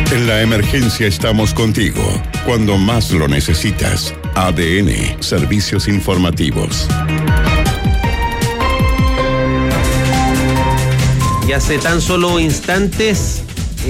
En la emergencia estamos contigo. Cuando más lo necesitas. ADN, Servicios Informativos. Y hace tan solo instantes,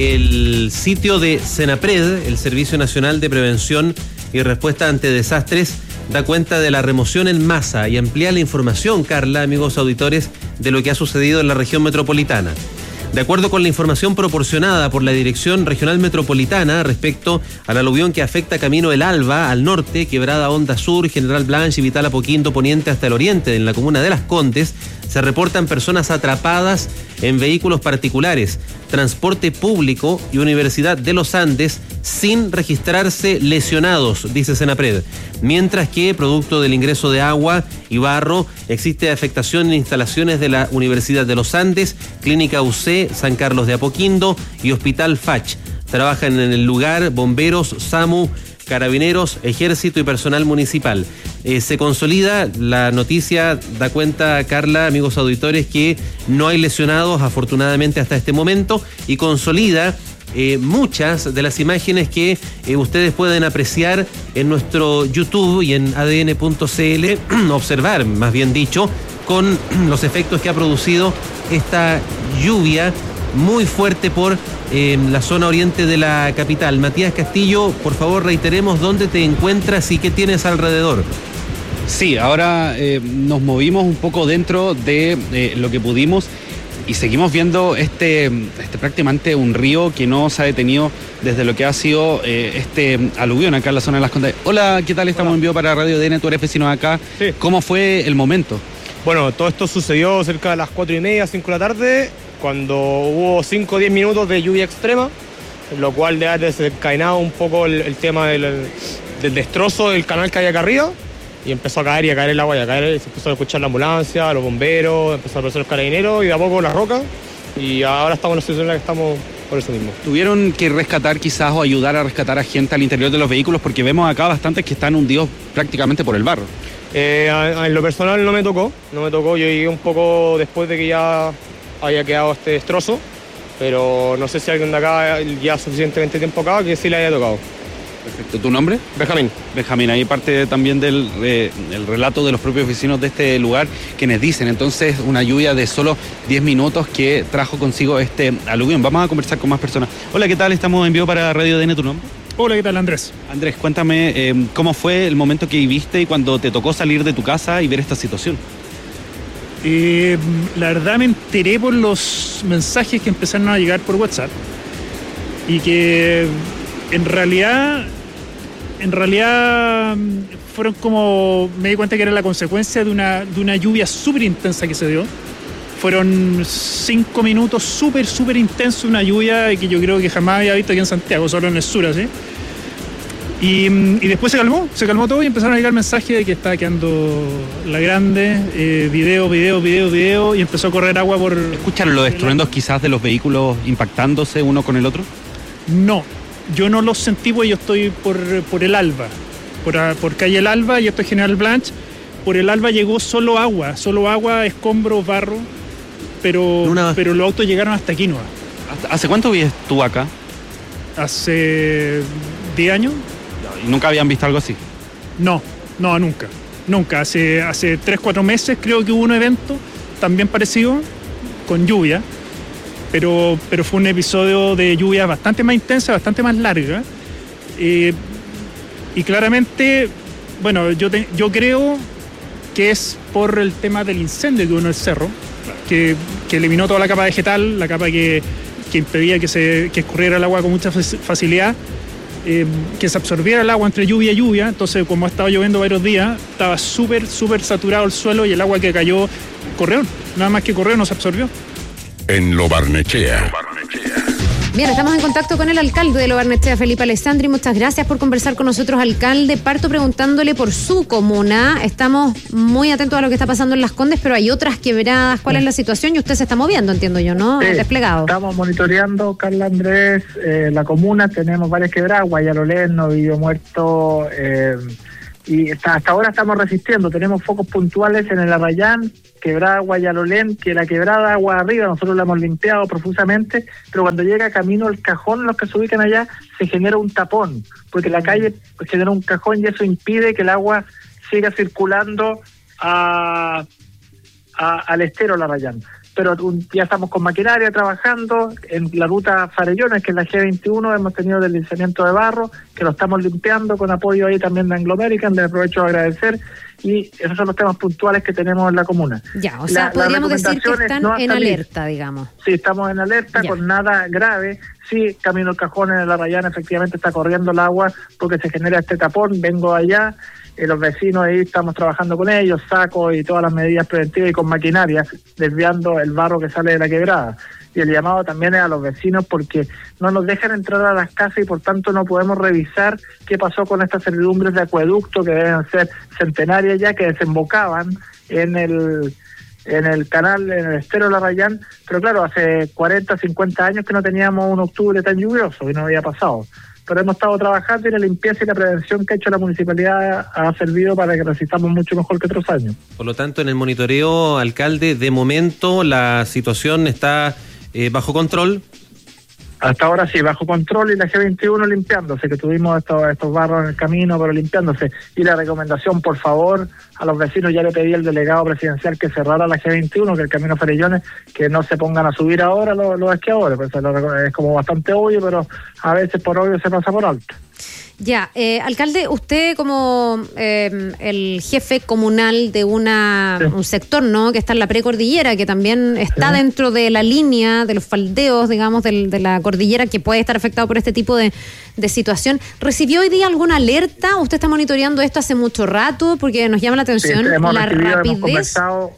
el sitio de Senapred, el Servicio Nacional de Prevención y Respuesta ante Desastres, da cuenta de la remoción en masa y amplía la información, Carla, amigos auditores, de lo que ha sucedido en la región metropolitana. De acuerdo con la información proporcionada por la Dirección Regional Metropolitana respecto al aluvión que afecta Camino El Alba al norte, Quebrada Honda Sur, General Blanche y Vital Apoquindo Poniente hasta el oriente, en la comuna de Las Condes, se reportan personas atrapadas en vehículos particulares, transporte público y Universidad de los Andes sin registrarse lesionados, dice Senapred. Mientras que, producto del ingreso de agua y barro, existe afectación en instalaciones de la Universidad de los Andes, Clínica UC, San Carlos de Apoquindo y Hospital Fach. Trabajan en el lugar bomberos, SAMU, Carabineros, Ejército y personal municipal. Se consolida, la noticia da cuenta, Carla, amigos auditores, que no hay lesionados afortunadamente hasta este momento, y consolida muchas de las imágenes que ustedes pueden apreciar en nuestro YouTube y en adn.cl, observar, más bien dicho, con los efectos que ha producido esta lluvia muy fuerte por la zona oriente de la capital. Matías Castillo, por favor, reiteremos dónde te encuentras y qué tienes alrededor. Sí, ahora nos movimos un poco dentro de lo que pudimos y seguimos viendo prácticamente un río que no se ha detenido desde lo que ha sido este aluvión acá en la zona de Las Condes. Hola, ¿qué tal? Estamos en vivo para Radio ADN, tú eres vecino de acá. Sí. ¿Cómo fue el momento? Bueno, todo esto sucedió cerca de las 4:30, 5 de la tarde, cuando hubo 5 o 10 minutos de lluvia extrema, lo cual ha desencadenado un poco el tema del destrozo del canal que hay acá arriba, y empezó a caer el agua, y se empezó a escuchar la ambulancia, los bomberos, empezó a aparecer los carabineros y de a poco las rocas, y ahora estamos en la situación en la que estamos por eso mismo. ¿Tuvieron que rescatar quizás o ayudar a rescatar a gente al interior de los vehículos? Porque vemos acá bastantes que están hundidos prácticamente por el barro. En lo personal no me tocó, yo llegué un poco después de que ya había quedado este destrozo, pero no sé si alguien de acá ya suficientemente tiempo acá que sí le haya tocado. Perfecto. ¿Tu nombre? Benjamín. Benjamín, ahí parte también del el relato de los propios vecinos de este lugar, quienes dicen entonces una lluvia de solo 10 minutos que trajo consigo este aluvión. Vamos a conversar con más personas. Hola, ¿qué tal? Estamos en vivo para Radio ADN, ¿tu nombre? Hola, ¿qué tal, Andrés? Andrés, cuéntame cómo fue el momento que viviste y cuando te tocó salir de tu casa y ver esta situación. La verdad me enteré por los mensajes que empezaron a llegar por WhatsApp y que en realidad fueron como, me di cuenta que era la consecuencia de una lluvia súper intensa que se dio. Fueron 5 minutos súper intensos, una lluvia que yo creo que jamás había visto aquí en Santiago, solo en el sur, así. Y después se calmó todo y empezaron a llegar mensajes de que estaba quedando la grande, video, y empezó a correr agua por... ¿Escucharon los estruendos quizás de los vehículos impactándose uno con el otro? No, yo no los sentí porque yo estoy por el Alba, por calle El Alba, y esto es General Blanche. Por el Alba llegó solo agua, escombros, barro, pero los autos llegaron hasta aquí, ¿no? ¿Hace cuánto vives tú acá? Hace 10 años. ¿Y nunca habían visto algo así? No, nunca. Hace 3-4 meses creo que hubo un evento también parecido, con lluvia, pero fue un episodio de lluvia bastante más intensa, bastante más larga, y claramente, bueno, yo creo que es por el tema del incendio que hubo en el cerro, que eliminó toda la capa vegetal, la capa que impedía que escurriera el agua con mucha facilidad, que se absorbiera el agua entre lluvia y lluvia. Entonces, como ha estado lloviendo varios días, estaba súper saturado el suelo, y el agua que cayó corrió, nada más que corrió, no se absorbió. En Lo Barnechea. Bien, estamos en contacto con el alcalde de Lo Barnechea, Felipe Alessandri. Muchas gracias por conversar con nosotros, alcalde. Parto preguntándole por su comuna. Estamos muy atentos a lo que está pasando en Las Condes, pero hay otras quebradas. ¿Cuál es la situación? Y usted se está moviendo, entiendo yo, ¿no? Sí, desplegado. Estamos monitoreando, Carla, Andrés, la comuna. Tenemos varias quebradas, Guayalolén, Novillo Muerto, y hasta ahora estamos resistiendo. Tenemos focos puntuales en el Arrayán, Quebrada Guayalolén, que la quebrada agua arriba nosotros la hemos limpiado profusamente, pero cuando llega camino al cajón, los que se ubican allá, se genera un tapón, porque la calle genera un cajón y eso impide que el agua siga circulando al estero El Arrayán. Pero ya estamos con maquinaria trabajando en la ruta Farellones, que es la G21, hemos tenido deslizamiento de barro, que lo estamos limpiando con apoyo ahí también de Anglo American, les aprovecho de agradecer, y esos son los temas puntuales que tenemos en la comuna. Ya, o sea, podríamos decir que están en alerta, digamos. Sí, estamos en alerta, ya, con nada grave. Sí, camino el cajón en el Arrayán, efectivamente está corriendo el agua porque se genera este tapón, vengo allá. Los vecinos ahí estamos trabajando con ellos, sacos y todas las medidas preventivas y con maquinaria, desviando el barro que sale de la quebrada. Y el llamado también es a los vecinos porque no nos dejan entrar a las casas y por tanto no podemos revisar qué pasó con estas servidumbres de acueducto que deben ser centenarias ya, que desembocaban en el canal, en el estero del Arrayán, pero claro, hace 40, 50 años que no teníamos un octubre tan lluvioso y no había pasado. Pero hemos estado trabajando y la limpieza y la prevención que ha hecho la municipalidad ha servido para que resistamos mucho mejor que otros años. Por lo tanto, en el monitoreo, alcalde, de momento la situación está bajo control. Hasta ahora sí, bajo control, y la G21 limpiándose, que tuvimos estos barros en el camino, pero limpiándose. Y la recomendación, por favor, a los vecinos, ya le pedí al delegado presidencial que cerrara la G21, que el camino Farellones, que no se pongan a subir ahora los esquiadores, pues es como bastante obvio, pero a veces por obvio se pasa por alto. Ya, alcalde, usted como el jefe comunal de un sector, ¿no?, que está en la precordillera, que también está dentro de la línea de los faldeos, digamos, de la cordillera, que puede estar afectado por este tipo de situación. ¿Recibió hoy día alguna alerta? ¿Usted está monitoreando esto hace mucho rato? Porque nos llama la atención la rapidez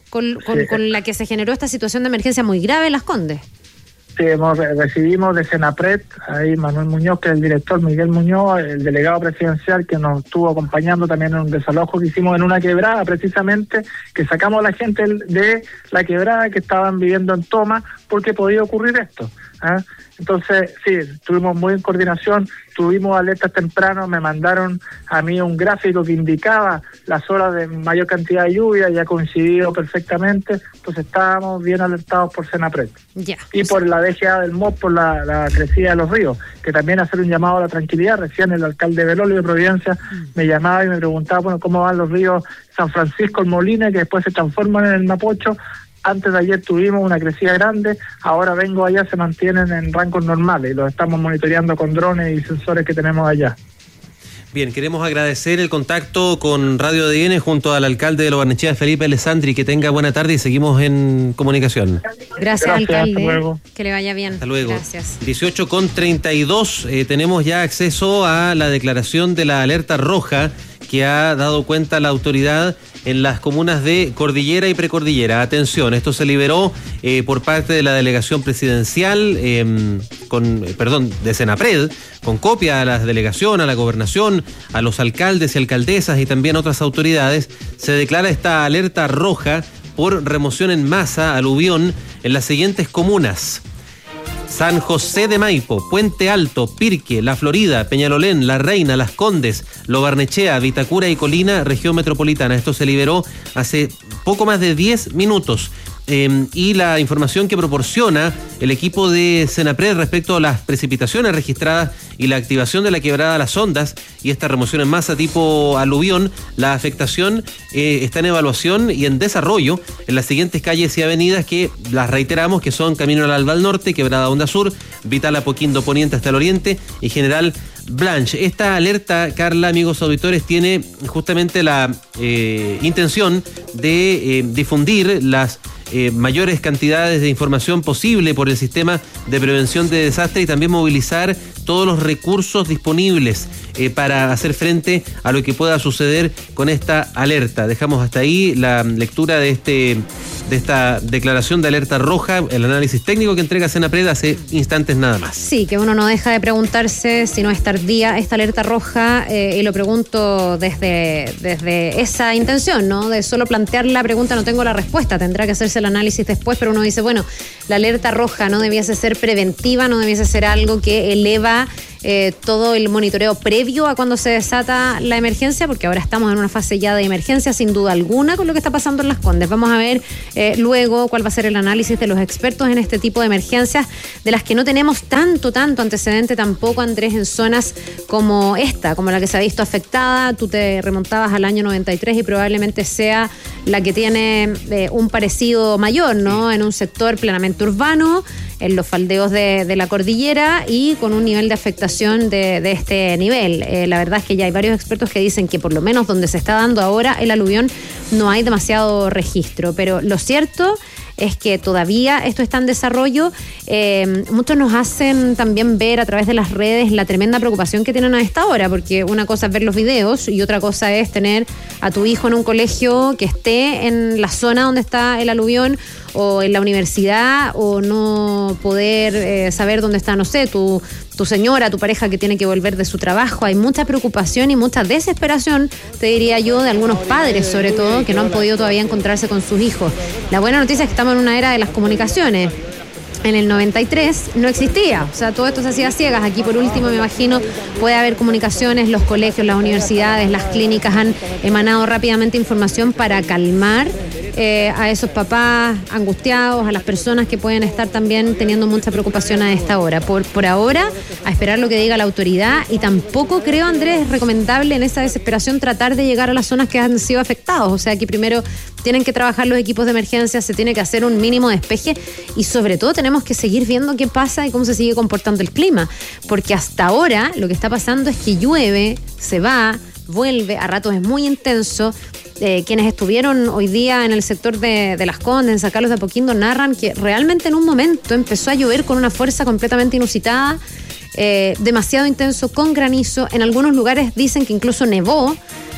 con la que se generó esta situación de emergencia muy grave en Las Condes. Sí, recibimos de Senapred, ahí Manuel Muñoz, que es el director, Miguel Muñoz, el delegado presidencial, que nos estuvo acompañando también en un desalojo que hicimos en una quebrada, precisamente, que sacamos a la gente de la quebrada que estaban viviendo en Toma, porque podía ocurrir esto. Entonces, sí, estuvimos muy en coordinación, tuvimos alertas temprano, me mandaron a mí un gráfico que indicaba las horas de mayor cantidad de lluvia, ya coincidió perfectamente, entonces estábamos bien alertados por Senapred. Ya. Y por la DGA del MOP, por la crecida de los ríos, que también hacer un llamado a la tranquilidad. Recién el alcalde Belolio de Providencia me llamaba y me preguntaba, bueno, cómo van los ríos San Francisco, el Molina, que después se transforman en el Mapocho. Antes de ayer tuvimos una crecida grande, ahora vengo allá, se mantienen en rangos normales y los estamos monitoreando con drones y sensores que tenemos allá. Bien, queremos agradecer el contacto con Radio ADN junto al alcalde de Lo Barnechea, Felipe Alessandri. Que tenga buena tarde y seguimos en comunicación. Gracias, alcalde. Hasta luego. Que le vaya bien. Hasta luego. Gracias. 18:32, tenemos ya acceso a la declaración de la alerta roja que ha dado cuenta la autoridad en las comunas de Cordillera y Precordillera. Atención, esto se liberó por parte de la delegación presidencial, de Senapred, con copia a la delegación, a la gobernación, a los alcaldes y alcaldesas y también otras autoridades. Se declara esta alerta roja por remoción en masa, aluvión, en las siguientes comunas: San José de Maipo, Puente Alto, Pirque, La Florida, Peñalolén, La Reina, Las Condes, Lo Barnechea, Vitacura y Colina, región metropolitana. Esto se liberó hace poco más de 10 minutos. Y la información que proporciona el equipo de Senapred respecto a las precipitaciones registradas y la activación de la quebrada Las Ondas y esta remoción en masa tipo aluvión, la afectación está en evaluación y en desarrollo en las siguientes calles y avenidas, que las reiteramos, que son Camino al Alba al norte, Quebrada Onda Sur, Vital Apoquindo Poniente hasta el oriente y General Blanche. Esta alerta, Carla, amigos auditores, tiene justamente la intención de difundir las mayores cantidades de información posible por el sistema de prevención de desastre y también movilizar todos los recursos disponibles para hacer frente a lo que pueda suceder con esta alerta. Dejamos hasta ahí la lectura de esta declaración de alerta roja, el análisis técnico que entrega Senapred hace instantes nada más. Sí, que uno no deja de preguntarse si no es tardía esta alerta roja, y lo pregunto desde esa intención, ¿no? De solo plantear la pregunta, no tengo la respuesta, tendrá que hacerse el análisis después, pero uno dice, bueno, la alerta roja no debiese ser preventiva, no debiese ser algo que eleva todo el monitoreo previo a cuando se desata la emergencia, porque ahora estamos en una fase ya de emergencia sin duda alguna con lo que está pasando en Las Condes. Vamos a ver luego cuál va a ser el análisis de los expertos en este tipo de emergencias, de las que no tenemos tanto antecedente tampoco, Andrés, en zonas como esta, como la que se ha visto afectada. Tú te remontabas al año 93 y probablemente sea la que tiene un parecido mayor, ¿no? En un sector plenamente urbano, en los faldeos de la cordillera y con un nivel de afectación de este nivel. La verdad es que ya hay varios expertos que dicen que por lo menos donde se está dando ahora el aluvión no hay demasiado registro, pero lo cierto es que todavía esto está en desarrollo. Muchos nos hacen también ver a través de las redes la tremenda preocupación que tienen a esta hora, porque una cosa es ver los videos y otra cosa es tener a tu hijo en un colegio que esté en la zona donde está el aluvión, o en la universidad, o no poder saber dónde está, no sé, tu señora, tu pareja que tiene que volver de su trabajo. Hay mucha preocupación y mucha desesperación, te diría yo, de algunos padres sobre todo, que no han podido todavía encontrarse con sus hijos. La buena noticia es que estamos en una era de las comunicaciones. En el 93 no existía, o sea, todo esto se hacía a ciegas. Aquí, por último, me imagino, puede haber comunicaciones, los colegios, las universidades, las clínicas han emanado rápidamente información para calmar a esos papás angustiados, a las personas que pueden estar también teniendo mucha preocupación a esta hora. Por ahora, a esperar lo que diga la autoridad, y tampoco creo, Andrés, es recomendable en esa desesperación tratar de llegar a las zonas que han sido afectadas. O sea, que primero tienen que trabajar los equipos de emergencia, se tiene que hacer un mínimo despeje y sobre todo tenemos que seguir viendo qué pasa y cómo se sigue comportando el clima, porque hasta ahora lo que está pasando es que llueve, se va, vuelve, a ratos es muy intenso. Quienes estuvieron hoy día en el sector de Las Condes, en San Carlos de Apoquindo, narran que realmente en un momento empezó a llover con una fuerza completamente inusitada, demasiado intenso, con granizo. En algunos lugares dicen que incluso nevó.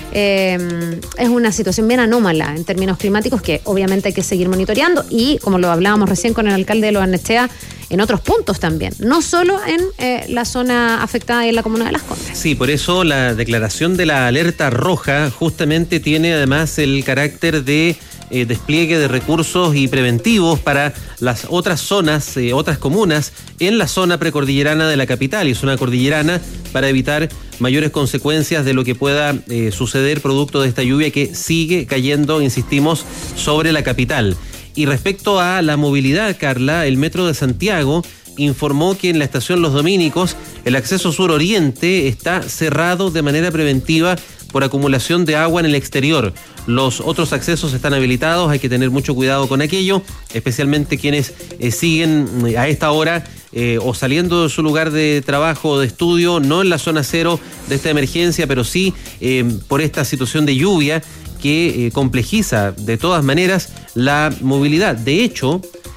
Es una situación bien anómala en términos climáticos que obviamente hay que seguir monitoreando, y como lo hablábamos recién con el alcalde de Lo Barnechea, en otros puntos también, no solo en la zona afectada y en la comuna de Las Condes. Sí, por eso la declaración de la alerta roja justamente tiene además el carácter de despliegue de recursos y preventivos para las otras zonas, otras comunas en la zona precordillerana de la capital y zona cordillerana, para evitar mayores consecuencias de lo que pueda suceder producto de esta lluvia que sigue cayendo, insistimos, sobre la capital. Y respecto a la movilidad, Carla, el Metro de Santiago informó que en la estación Los Dominicos el acceso sur-oriente está cerrado de manera preventiva por acumulación de agua en el exterior. Los otros accesos están habilitados, hay que tener mucho cuidado con aquello, especialmente quienes siguen a esta hora o saliendo de su lugar de trabajo o de estudio, no en la zona cero de esta emergencia, pero sí por esta situación de lluvia que complejiza de todas maneras la movilidad. De hecho,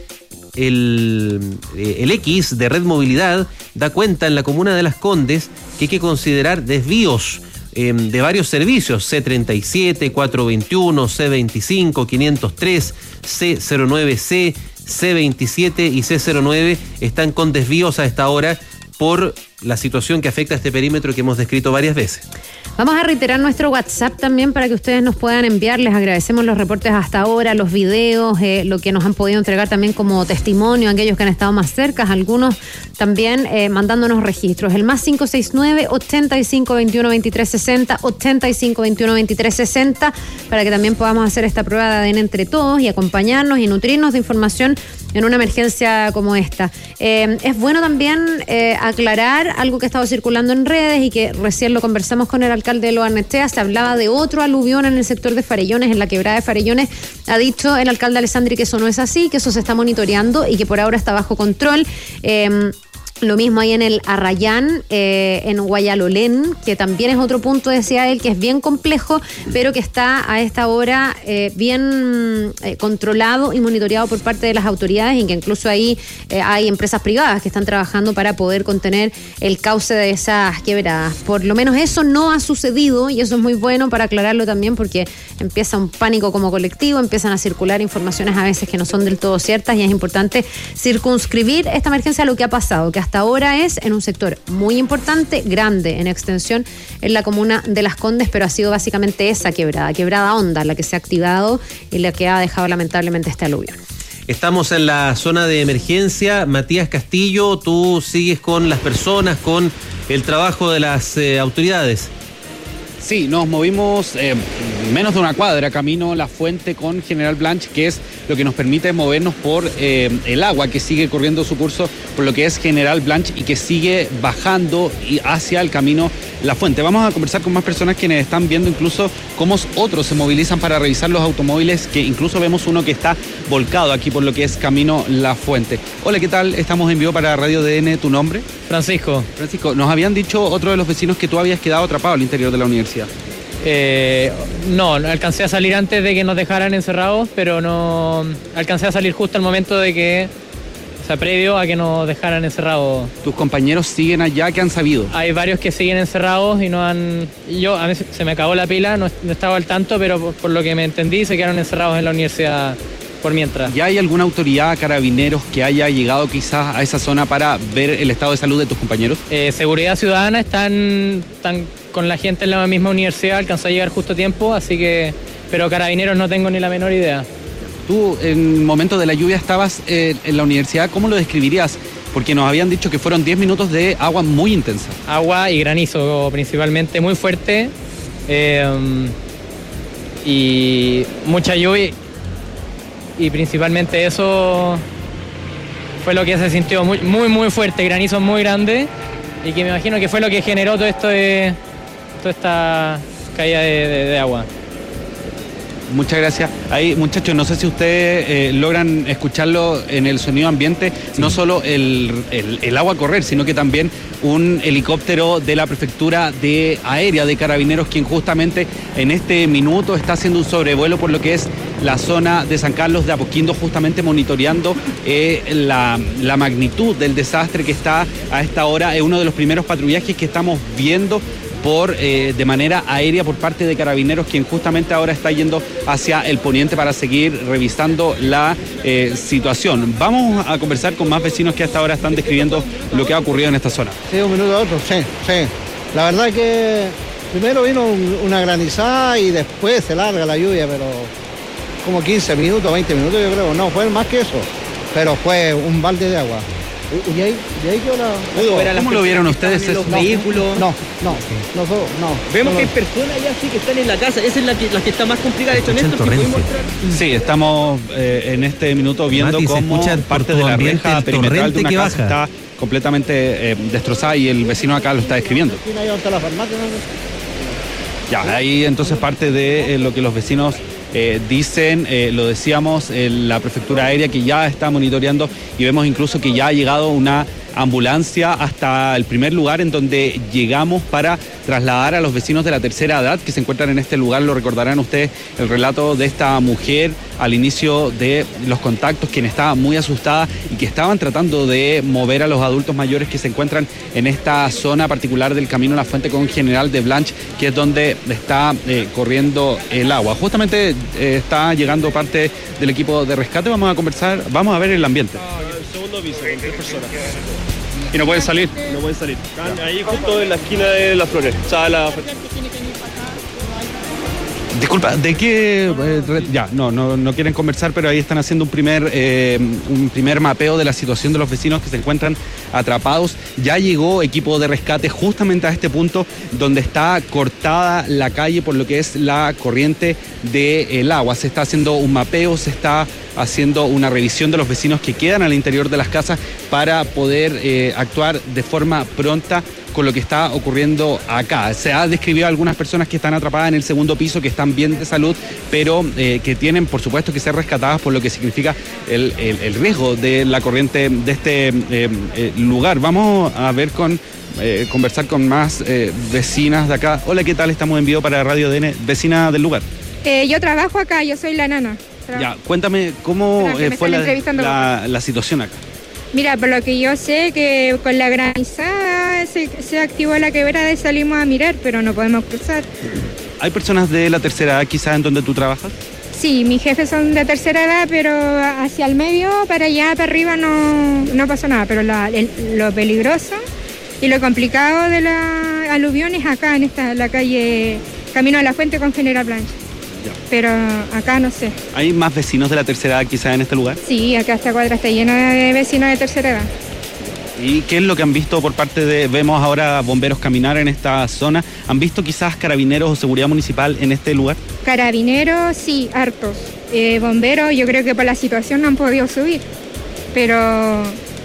el X de Red Movilidad da cuenta en la comuna de Las Condes que hay que considerar desvíos de varios servicios: C37, 421, C25, 503, C09C, C27 y C09 están con desvíos a esta hora por la situación que afecta a este perímetro que hemos descrito varias veces. Vamos a reiterar nuestro WhatsApp también para que ustedes nos puedan enviar. Les agradecemos los reportes hasta ahora, los videos, lo que nos han podido entregar también como testimonio, aquellos que han estado más cerca, algunos también mandándonos registros. El más 569-8521-2360, 8521-2360, para que también podamos hacer esta prueba de ADN entre todos y acompañarnos y nutrirnos de información en una emergencia como esta. Es bueno también aclarar algo que ha estado circulando en redes y que recién lo conversamos con el alcalde de Lo Barnechea. Se hablaba de otro aluvión en el sector de Farellones, en la quebrada de Farellones. Ha dicho el alcalde Alessandri que eso no es así, que eso se está monitoreando y que por ahora está bajo control. Lo mismo ahí en el Arrayán, en Guayalolén, que también es otro punto, decía él, que es bien complejo, pero que está a esta hora bien controlado y monitoreado por parte de las autoridades, y que incluso ahí hay empresas privadas que están trabajando para poder contener el cauce de esas quebradas. Por lo menos eso no ha sucedido, y eso es muy bueno para aclararlo también, porque empieza un pánico como colectivo, empiezan a circular informaciones a veces que no son del todo ciertas, y es importante circunscribir esta emergencia a lo que ha pasado, que hasta ahora es en un sector muy importante, grande en extensión en la comuna de Las Condes, pero ha sido básicamente esa quebrada honda la que se ha activado y la que ha dejado lamentablemente este aluvión. Estamos en la zona de emergencia. Matías Castillo, tú sigues con las personas, con el trabajo de las autoridades. Sí, nos movimos menos de una cuadra camino La Fuente con General Blanch, que es lo que nos permite movernos por el agua que sigue corriendo su curso por lo que es General Blanch y que sigue bajando hacia el camino La Fuente. Vamos a conversar con más personas quienes están viendo incluso cómo otros se movilizan para revisar los automóviles, que incluso vemos uno que está volcado aquí por lo que es camino La Fuente. Hola, ¿qué tal? Estamos en vivo para Radio DN. ¿Tu nombre? Francisco. Francisco, nos habían dicho otro de los vecinos que tú habías quedado atrapado al interior de la universidad. No alcancé a salir antes de que nos dejaran encerrados, pero no alcancé a salir justo al momento de que, o sea, previo a que nos dejaran encerrados. ¿Tus compañeros siguen allá? ¿Qué han sabido? Hay varios que siguen encerrados y no han... a mí se me acabó la pila, no estaba al tanto, pero por lo que me entendí se quedaron encerrados en la universidad por mientras. ¿Ya hay alguna autoridad, carabineros, que haya llegado quizás a esa zona para ver el estado de salud de tus compañeros? Seguridad Ciudadana están con la gente en la misma universidad, alcanzó a llegar justo a tiempo, así que... Pero carabineros no tengo ni la menor idea. Tú, en el momento de la lluvia, estabas en la universidad, ¿cómo lo describirías? Porque nos habían dicho que fueron 10 minutos de agua muy intensa. Agua y granizo principalmente, muy fuerte, y mucha lluvia, y principalmente eso fue lo que se sintió muy, muy, muy fuerte, granizo muy grande, y que me imagino que fue lo que generó toda esta caída de agua. Muchas gracias. Ahí, muchachos, no sé si ustedes logran escucharlo en el sonido ambiente, sí. No solo el agua correr, sino que también un helicóptero de la prefectura de aérea de Carabineros, quien justamente en este minuto está haciendo un sobrevuelo por lo que es la zona de San Carlos de Apoquindo, justamente monitoreando la magnitud del desastre que está a esta hora. Es uno de los primeros patrullajes que estamos viendo de manera aérea por parte de Carabineros, quien justamente ahora está yendo hacia el poniente para seguir revisando la situación. Vamos a conversar con más vecinos que hasta ahora están describiendo lo que ha ocurrido en esta zona. Sí, un minuto a otro, sí. La verdad que primero vino una granizada y después se larga la lluvia, pero como 15 minutos, 20 minutos yo creo, no, fue más que eso, pero fue un balde de agua. ¿Y ahí quedó la... ¿Cómo lo vieron ustedes? ¿Los vehículos? No. Vemos que hay personas ya sí que están en la casa. Esa es la que está más complicada. De hecho, Néstor, ¿sí puede mostrar? Sí, estamos en este minuto viendo cómo parte de la reja perimetral de una casa está completamente destrozada y el vecino acá lo está describiendo. Ya, ahí entonces parte de lo que los vecinos dicen, lo decíamos, la prefectura aérea que ya está monitoreando y vemos incluso que ya ha llegado una ambulancia hasta el primer lugar en donde llegamos para trasladar a los vecinos de la tercera edad que se encuentran en este lugar. Lo recordarán ustedes el relato de esta mujer al inicio de los contactos, quien estaba muy asustada y que estaban tratando de mover a los adultos mayores que se encuentran en esta zona particular del Camino La Fuente con General de Blanch, que es donde está corriendo el agua. Justamente está llegando parte del equipo de rescate. Vamos a conversar, vamos a ver el ambiente. Segundo piso, con 3 personas. ¿Y no pueden salir? No pueden salir. Están ahí justo en la esquina de Las Flores. O sea, Disculpa, ¿de qué? Ya, no quieren conversar, pero ahí están haciendo un primer mapeo de la situación de los vecinos que se encuentran atrapados. Ya llegó equipo de rescate justamente a este punto donde está cortada la calle por lo que es la corriente del agua. Se está haciendo un mapeo, se está haciendo una revisión de los vecinos que quedan al interior de las casas para poder actuar de forma pronta con lo que está ocurriendo acá. Se ha describido a algunas personas que están atrapadas en el segundo piso, que están bien de salud, pero que tienen, por supuesto, que ser rescatadas por lo que significa el riesgo de la corriente de este lugar. Vamos a ver conversar con más vecinas de acá. Hola, ¿qué tal? Estamos en vivo para Radio DN. Vecina del lugar. Yo trabajo acá, yo soy la nana. Ya, cuéntame, ¿cómo fue la situación acá? Mira, por lo que yo sé, que con la granizada se activó la quebrada y salimos a mirar, pero no podemos cruzar. ¿Hay personas de la tercera edad quizás en donde tú trabajas? Sí, mis jefes son de tercera edad, pero hacia el medio, para allá, para arriba no pasó nada. Pero lo peligroso y lo complicado de la aluvión es acá, en la calle Camino a La Fuente con General Blanch. pero acá no sé. ¿Hay más vecinos de la tercera edad quizás en este lugar? Sí, acá esta cuadra está llena de vecinos de tercera edad. ¿Y qué es lo que han visto por parte de, vemos ahora bomberos caminar en esta zona? ¿Han visto quizás carabineros o seguridad municipal en este lugar? Carabineros, sí, hartos. Bomberos, yo creo que por la situación no han podido subir, pero...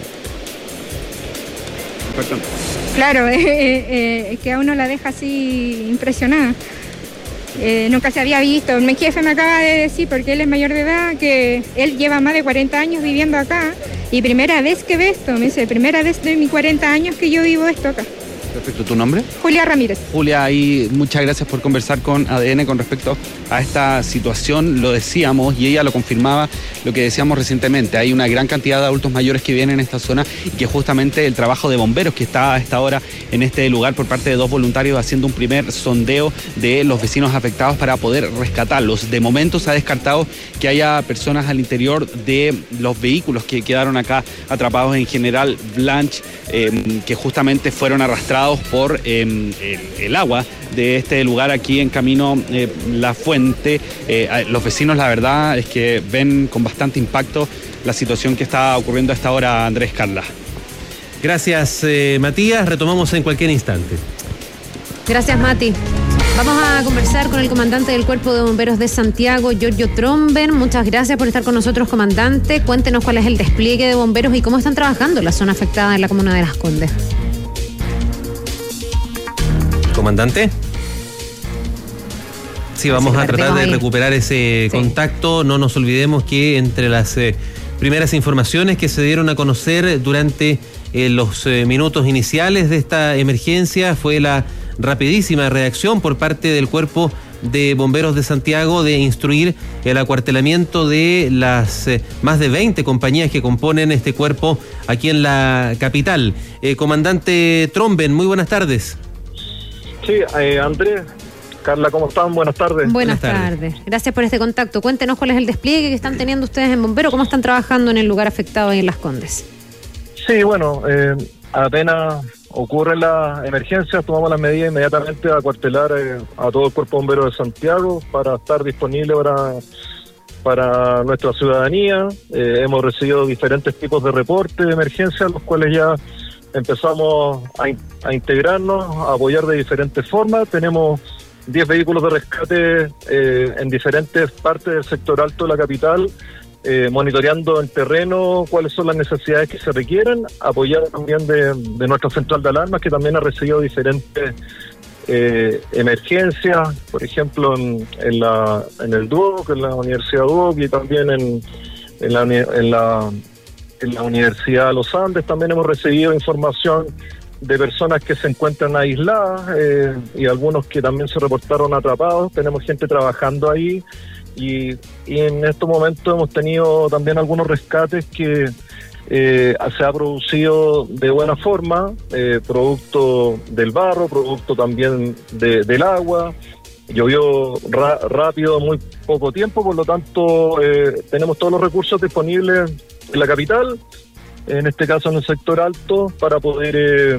Perdón. Claro, que a uno la deja así impresionada. Nunca se había visto. Mi jefe me acaba de decir, porque él es mayor de edad, que él lleva más de 40 años viviendo acá y primera vez que ve esto. Me dice, primera vez de mis 40 años que yo vivo esto acá. Perfecto, ¿tu nombre? Julia Ramírez. Julia, y muchas gracias por conversar con ADN con respecto a esta situación. Lo decíamos y ella lo confirmaba, lo que decíamos recientemente. Hay una gran cantidad de adultos mayores que vienen en esta zona y que justamente el trabajo de bomberos que está a esta hora en este lugar por parte de 2 voluntarios haciendo un primer sondeo de los vecinos afectados para poder rescatarlos. De momento se ha descartado que haya personas al interior de los vehículos que quedaron acá atrapados en General Blanch, que justamente fueron arrastrados por el agua de este lugar aquí en Camino La Fuente. Los vecinos, la verdad, es que ven con bastante impacto la situación que está ocurriendo a esta hora, Andrés, Carla. Gracias, Matías. Retomamos en cualquier instante. Gracias, Mati. Vamos a conversar con el comandante del Cuerpo de Bomberos de Santiago, Giorgio Tromben. Muchas gracias por estar con nosotros, comandante. Cuéntenos cuál es el despliegue de bomberos y cómo están trabajando en la zona afectada en la comuna de Las Condes. Comandante. Sí, vamos a tratar de recuperar ese contacto. No nos olvidemos que entre las primeras informaciones que se dieron a conocer durante los minutos iniciales de esta emergencia fue la rapidísima reacción por parte del Cuerpo de Bomberos de Santiago de instruir el acuartelamiento de las más de 20 compañías que componen este cuerpo aquí en la capital. Comandante Tromben, muy buenas tardes. Sí, Andrés, Carla, ¿cómo están? Buenas tardes. Buenas tardes. Gracias por este contacto. Cuéntenos cuál es el despliegue que están teniendo ustedes en Bombero, cómo están trabajando en el lugar afectado ahí en Las Condes. Sí, bueno, apenas ocurre la emergencia, tomamos las medidas inmediatamente de acuartelar a todo el Cuerpo de Bomberos de Santiago para estar disponible para nuestra ciudadanía. Hemos recibido diferentes tipos de reportes de emergencia, los cuales ya empezamos a integrarnos, a apoyar de diferentes formas. Tenemos 10 vehículos de rescate en diferentes partes del sector alto de la capital, monitoreando en terreno cuáles son las necesidades que se requieren, apoyar también de nuestra central de alarmas, que también ha recibido diferentes emergencias, por ejemplo en el DUOC, en la Universidad DUOC, y también en la Universidad de los Andes. También hemos recibido información de personas que se encuentran aisladas y algunos que también se reportaron atrapados. Tenemos gente trabajando ahí y en estos momentos hemos tenido también algunos rescates que se ha producido de buena forma, producto del barro, producto también del agua. Llovió rápido, muy poco tiempo, por lo tanto tenemos todos los recursos disponibles en la capital, en este caso en el sector alto, para poder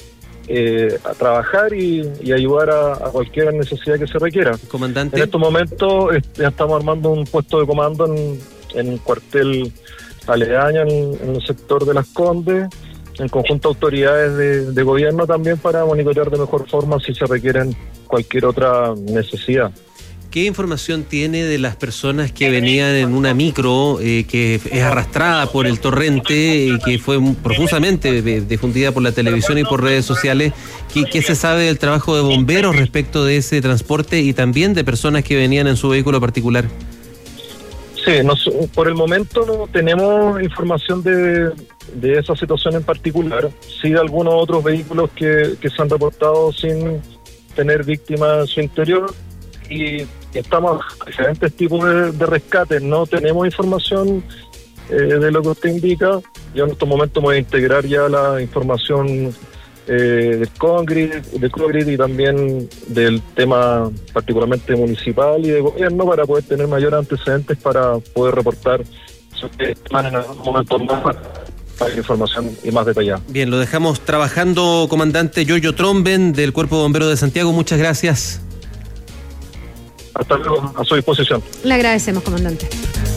a trabajar y ayudar a cualquier necesidad que se requiera. Comandante. En estos momentos ya estamos armando un puesto de comando en un cuartel aledaño en el sector de Las Condes, en conjunto a autoridades de gobierno también, para monitorear de mejor forma si se requieren cualquier otra necesidad. ¿Qué información tiene de las personas que venían en una micro que es arrastrada por el torrente y que fue profusamente difundida por la televisión y por redes sociales? ¿Qué se sabe del trabajo de bomberos respecto de ese transporte y también de personas que venían en su vehículo particular? Sí, por el momento no tenemos información de esa situación en particular. Sí, de algunos otros vehículos que se han reportado sin tener víctimas en su interior. Y estamos a diferentes tipos de rescates. No tenemos información de lo que usted indica. Yo en estos momentos voy a integrar ya la información del CONGRID y también del tema particularmente municipal y de gobierno, para poder tener mayores antecedentes para poder reportar en algún momento más para información y más detallada. Bien, lo dejamos trabajando, comandante Giorgio Tromben del Cuerpo de Bomberos de Santiago. Muchas gracias. Hasta luego, a su disposición. Le agradecemos, comandante.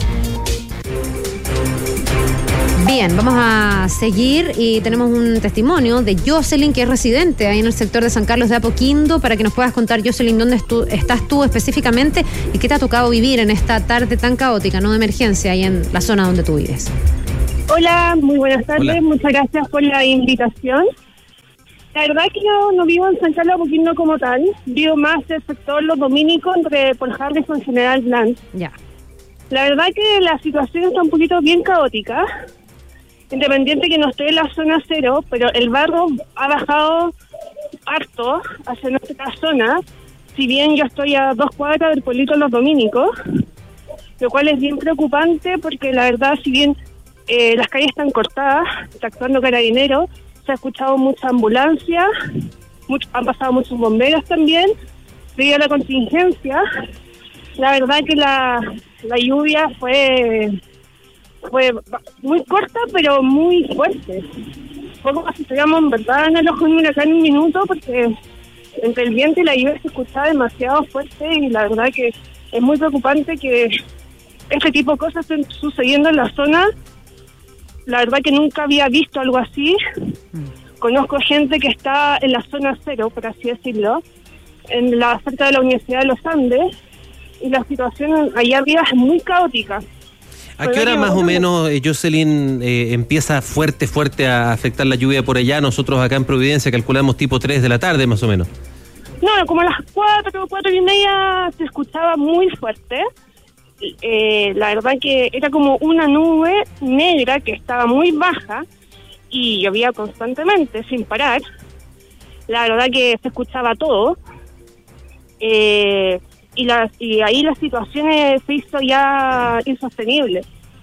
Bien, vamos a seguir y tenemos un testimonio de Jocelyn, que es residente ahí en el sector de San Carlos de Apoquindo, para que nos puedas contar, Jocelyn, dónde estás tú específicamente y qué te ha tocado vivir en esta tarde tan caótica, no de emergencia, ahí en la zona donde tú vives. Hola, muy buenas tardes. Hola. Muchas gracias por la invitación. La verdad es que yo no vivo en San Carlos de Apoquindo como tal, vivo más en el sector Los Dominicos, entre Paul Harrison y General Blanc. Ya. La verdad que la situación está un poquito bien caótica. Independiente que no estoy en la zona cero, pero el barro ha bajado harto hacia nuestra zona, si bien yo estoy a 2 cuadras del pueblito Los Dominicos, lo cual es bien preocupante porque la verdad, si bien las calles están cortadas, está actuando Carabineros, se ha escuchado mucha ambulancia, han pasado muchos bomberos también, debido a la contingencia. La verdad que la lluvia fue muy corta, pero muy fuerte. Fue como si estuviéramos en verdad en el ojo de un huracán en un minuto, porque entre el viento y la lluvia se escuchaba demasiado fuerte y la verdad que es muy preocupante que este tipo de cosas estén sucediendo en la zona. La verdad que nunca había visto algo así. Conozco gente que está en la zona cero, por así decirlo, cerca de la Universidad de los Andes, y la situación allá arriba es muy caótica. ¿A qué hora más o menos, Jocelyn, empieza fuerte a afectar la lluvia por allá? Nosotros acá en Providencia calculamos tipo 3 de la tarde más o menos. No, como a las 4:30 se escuchaba muy fuerte. La verdad que era como una nube negra que estaba muy baja y llovía constantemente, sin parar. La verdad que se escuchaba todo. Y ahí la situación se hizo ya insostenible.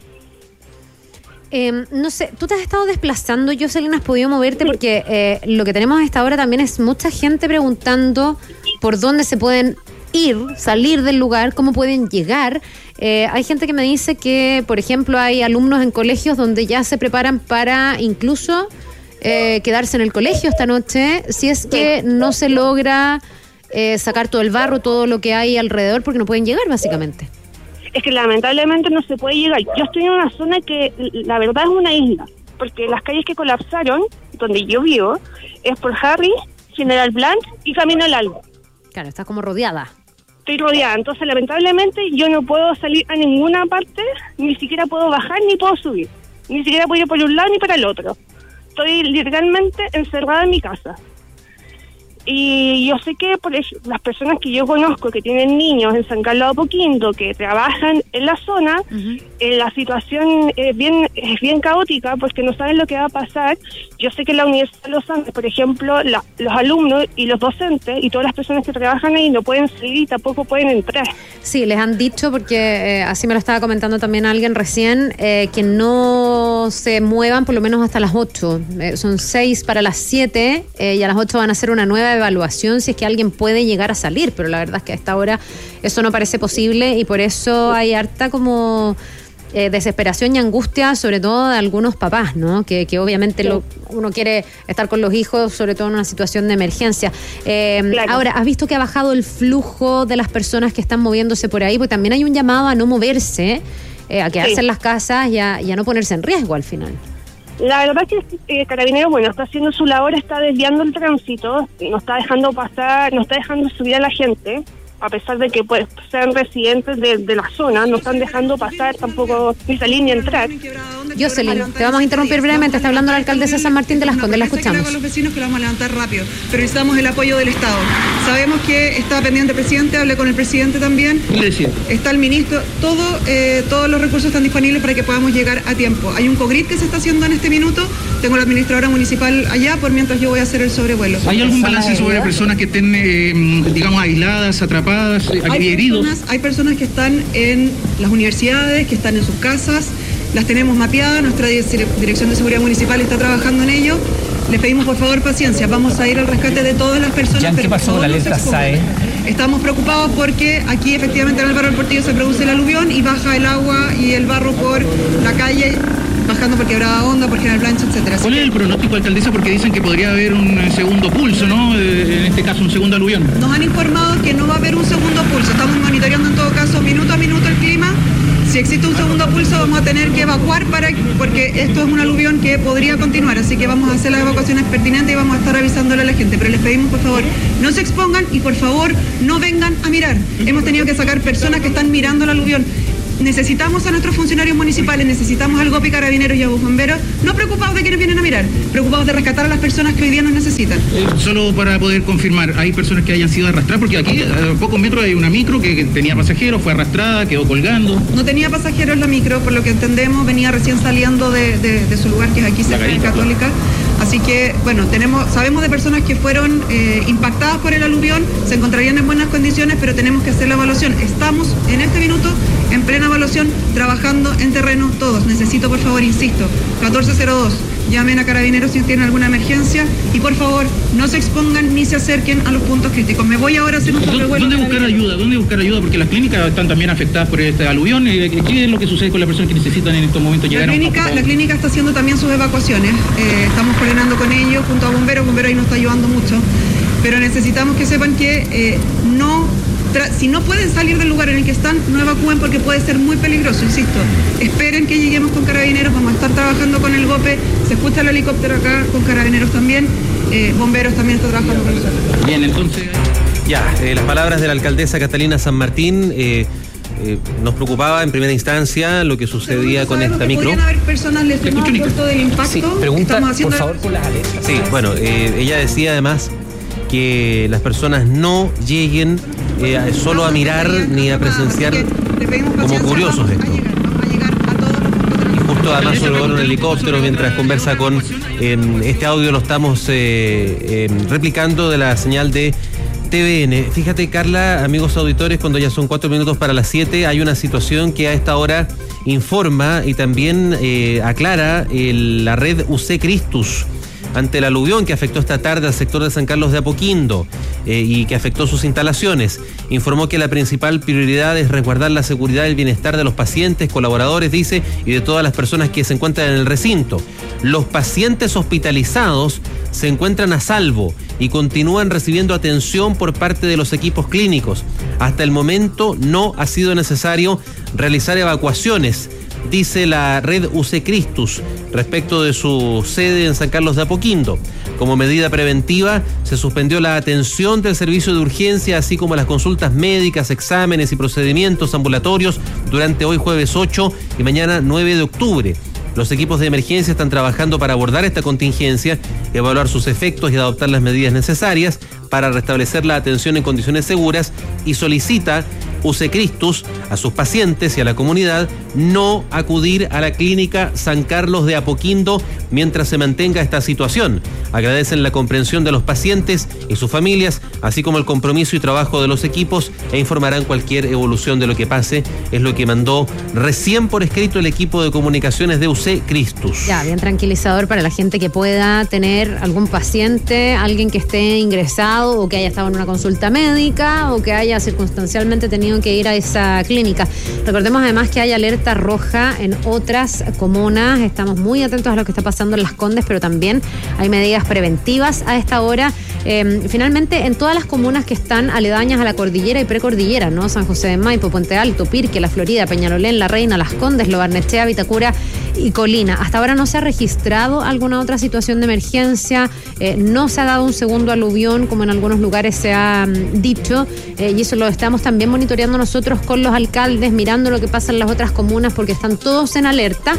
No sé, tú te has estado desplazando, Jocelyn, ¿has podido moverte? Porque lo que tenemos a esta hora también es mucha gente preguntando por dónde se pueden ir, salir del lugar, cómo pueden llegar. Hay gente que me dice que, por ejemplo, hay alumnos en colegios donde ya se preparan para incluso quedarse en el colegio esta noche, si es que no se logra sacar todo el barro, todo lo que hay alrededor, porque no pueden llegar, básicamente. Es que lamentablemente no se puede llegar. Yo estoy en una zona que la verdad es una isla, porque las calles que colapsaron, donde yo vivo, es por Harry, General Blanc y Camino al Alba. Claro, estás como rodeada. Estoy rodeada, entonces lamentablemente yo no puedo salir a ninguna parte, ni siquiera puedo bajar ni puedo subir, ni siquiera puedo ir por un lado ni para el otro. Estoy literalmente encerrada en mi casa. Y yo sé que las personas que yo conozco que tienen niños en San Carlos de Apoquindo, que trabajan en la zona, la situación es bien caótica porque no saben lo que va a pasar. Yo sé que en la Universidad de los Andes, por ejemplo, los alumnos y los docentes y todas las personas que trabajan ahí no pueden salir y tampoco pueden entrar. Sí, les han dicho, porque así me lo estaba comentando también alguien recién, que no se muevan por lo menos hasta las 8. Son 6 para las 7 y a las 8 van a hacer una nueva evaluación si es que alguien puede llegar a salir, pero la verdad es que a esta hora eso no parece posible y por eso hay harta como desesperación y angustia, sobre todo de algunos papás, ¿no? Que obviamente uno quiere estar con los hijos, sobre todo en una situación de emergencia. Claro. Ahora, ¿has visto que ha bajado el flujo de las personas que están moviéndose por ahí? Porque también hay un llamado a no moverse, a quedarse en las casas y a no ponerse en riesgo al final. La verdad es que Carabineros, está haciendo su labor, está desviando el tránsito, no está dejando pasar, no está dejando subir a la gente, a pesar de que sean residentes de la zona, no están dejando pasar tampoco ni salir ni entrar. Jocelyn, te vamos a interrumpir brevemente, está hablando la alcaldesa de San Martín de las Condes, la escuchamos. Con los vecinos que lo vamos a levantar rápido, pero necesitamos el apoyo del Estado. Sabemos que está pendiente el presidente, hablé con el presidente también, está el ministro, todos los recursos están disponibles para que podamos llegar a tiempo. Hay un COGRID que se está haciendo en este minuto, tengo la administradora municipal allá, por mientras yo voy a hacer el sobrevuelo. ¿Hay algún balance sobre personas que estén, digamos, aisladas, atrapadas, heridos? Hay personas que están en las universidades, que están en sus casas, las tenemos mapeadas, nuestra Dirección de Seguridad Municipal está trabajando en ello. Les pedimos por favor paciencia, vamos a ir al rescate de todas las personas. ¿Qué pasó con la alerta SAE? Estamos preocupados porque aquí efectivamente en el barrio del Portillo se produce el aluvión y baja el agua y el barro por la calle, bajando por Quebrada Honda, por General Blanco, etcétera. ¿Cuál es el pronóstico, alcaldesa? Porque dicen que podría haber un segundo pulso, ¿no? En este caso un segundo aluvión? Nos han informado que no va a haber un segundo pulso. Estamos monitoreando en todo caso minuto a minuto el clima. Si existe un segundo pulso vamos a tener que evacuar porque esto es un aluvión que podría continuar, así que vamos a hacer las evacuaciones pertinentes y vamos a estar avisándole a la gente, pero les pedimos por favor no se expongan y por favor no vengan a mirar. Hemos tenido que sacar personas que están mirando el aluvión. Necesitamos a nuestros funcionarios municipales, necesitamos al GOPI, Carabineros y a bomberos, no preocupados de quienes vienen a mirar, preocupados de rescatar a las personas que hoy día nos necesitan. Solo para poder confirmar, ¿hay personas que hayan sido arrastradas? Porque aquí a pocos metros hay una micro que tenía pasajeros, fue arrastrada, quedó colgando. No tenía pasajeros la micro, por lo que entendemos, venía recién saliendo de su lugar, que es aquí cerca de Católica. Así que, bueno, sabemos de personas que fueron impactadas por el aluvión, se encontrarían en buenas condiciones, pero tenemos que hacer la evaluación. Estamos en este minuto en plena evaluación, trabajando en terreno todos. Necesito, por favor, insisto, 1402, llamen a Carabineros si tienen alguna emergencia y, por favor, no se expongan ni se acerquen a los puntos críticos. Me voy ahora a hacer un sobrevuelo. ¿Dónde buscar ayuda? ¿Dónde buscar ayuda? Porque las clínicas están también afectadas por este aluvión. ¿Qué es lo que sucede con las personas que necesitan en estos momentos llegar La clínica está haciendo también sus evacuaciones. Estamos coordinando con ellos junto a bomberos. Bomberos ahí nos está ayudando mucho. Pero necesitamos que sepan que si no pueden salir del lugar en el que están, no evacúen porque puede ser muy peligroso, insisto. Esperen que lleguemos con Carabineros, vamos a estar trabajando con el GOPE, se escucha el helicóptero acá, con Carabineros también, bomberos también está trabajando con nosotros. Bien, entonces... las palabras de la alcaldesa Catalina San Martín. Nos preocupaba en primera instancia lo que sucedía con esta micro. Podrían haber personas lesionadas por todo el impacto. Sí, pregunta, por favor, por las alertas. Sí, bueno, ella decía además que las personas no lleguen solo a mirar ni a presenciar como curiosos esto. Y justo además se logró un helicóptero mientras conversa con... este audio lo estamos replicando de la señal de TVN. Fíjate, Carla, amigos auditores, cuando ya son 4 minutos para las 7, hay una situación que a esta hora informa y también aclara la red UC Cristus ante el aluvión que afectó esta tarde al sector de San Carlos de Apoquindo y que afectó sus instalaciones. Informó que la principal prioridad es resguardar la seguridad y el bienestar de los pacientes, colaboradores, dice, y de todas las personas que se encuentran en el recinto. Los pacientes hospitalizados se encuentran a salvo y continúan recibiendo atención por parte de los equipos clínicos. Hasta el momento no ha sido necesario realizar evacuaciones, dice la red UC Cristus, respecto de su sede en San Carlos de Apoquindo. Como medida preventiva, se suspendió la atención del servicio de urgencia, así como las consultas médicas, exámenes y procedimientos ambulatorios durante hoy jueves 8 y mañana 9 de octubre. Los equipos de emergencia están trabajando para abordar esta contingencia, evaluar sus efectos y adoptar las medidas necesarias para restablecer la atención en condiciones seguras, y solicita UC Cristus a sus pacientes y a la comunidad no acudir a la clínica San Carlos de Apoquindo mientras se mantenga esta situación. Agradecen la comprensión de los pacientes y sus familias, así como el compromiso y trabajo de los equipos, e informarán cualquier evolución de lo que pase. Es lo que mandó recién por escrito el equipo de comunicaciones de UC Cristus. Ya, bien tranquilizador para la gente que pueda tener algún paciente, alguien que esté ingresado o que haya estado en una consulta médica o que haya circunstancialmente tenido que ir a esa clínica. Recordemos además que hay alerta roja en otras comunas. Estamos muy atentos a lo que está pasando en Las Condes, pero también hay medidas preventivas a esta hora. Finalmente, en todas las comunas que están aledañas a la cordillera y precordillera, ¿no? San José de Maipo, Puente Alto, Pirque, La Florida, Peñalolén, La Reina, Las Condes, Lo Barnechea, Vitacura y Colina. Hasta ahora no se ha registrado alguna otra situación de emergencia, no se ha dado un segundo aluvión como en algunos lugares se ha dicho, y eso lo estamos también monitoreando nosotros con los alcaldes, mirando lo que pasa en las otras comunas porque están todos en alerta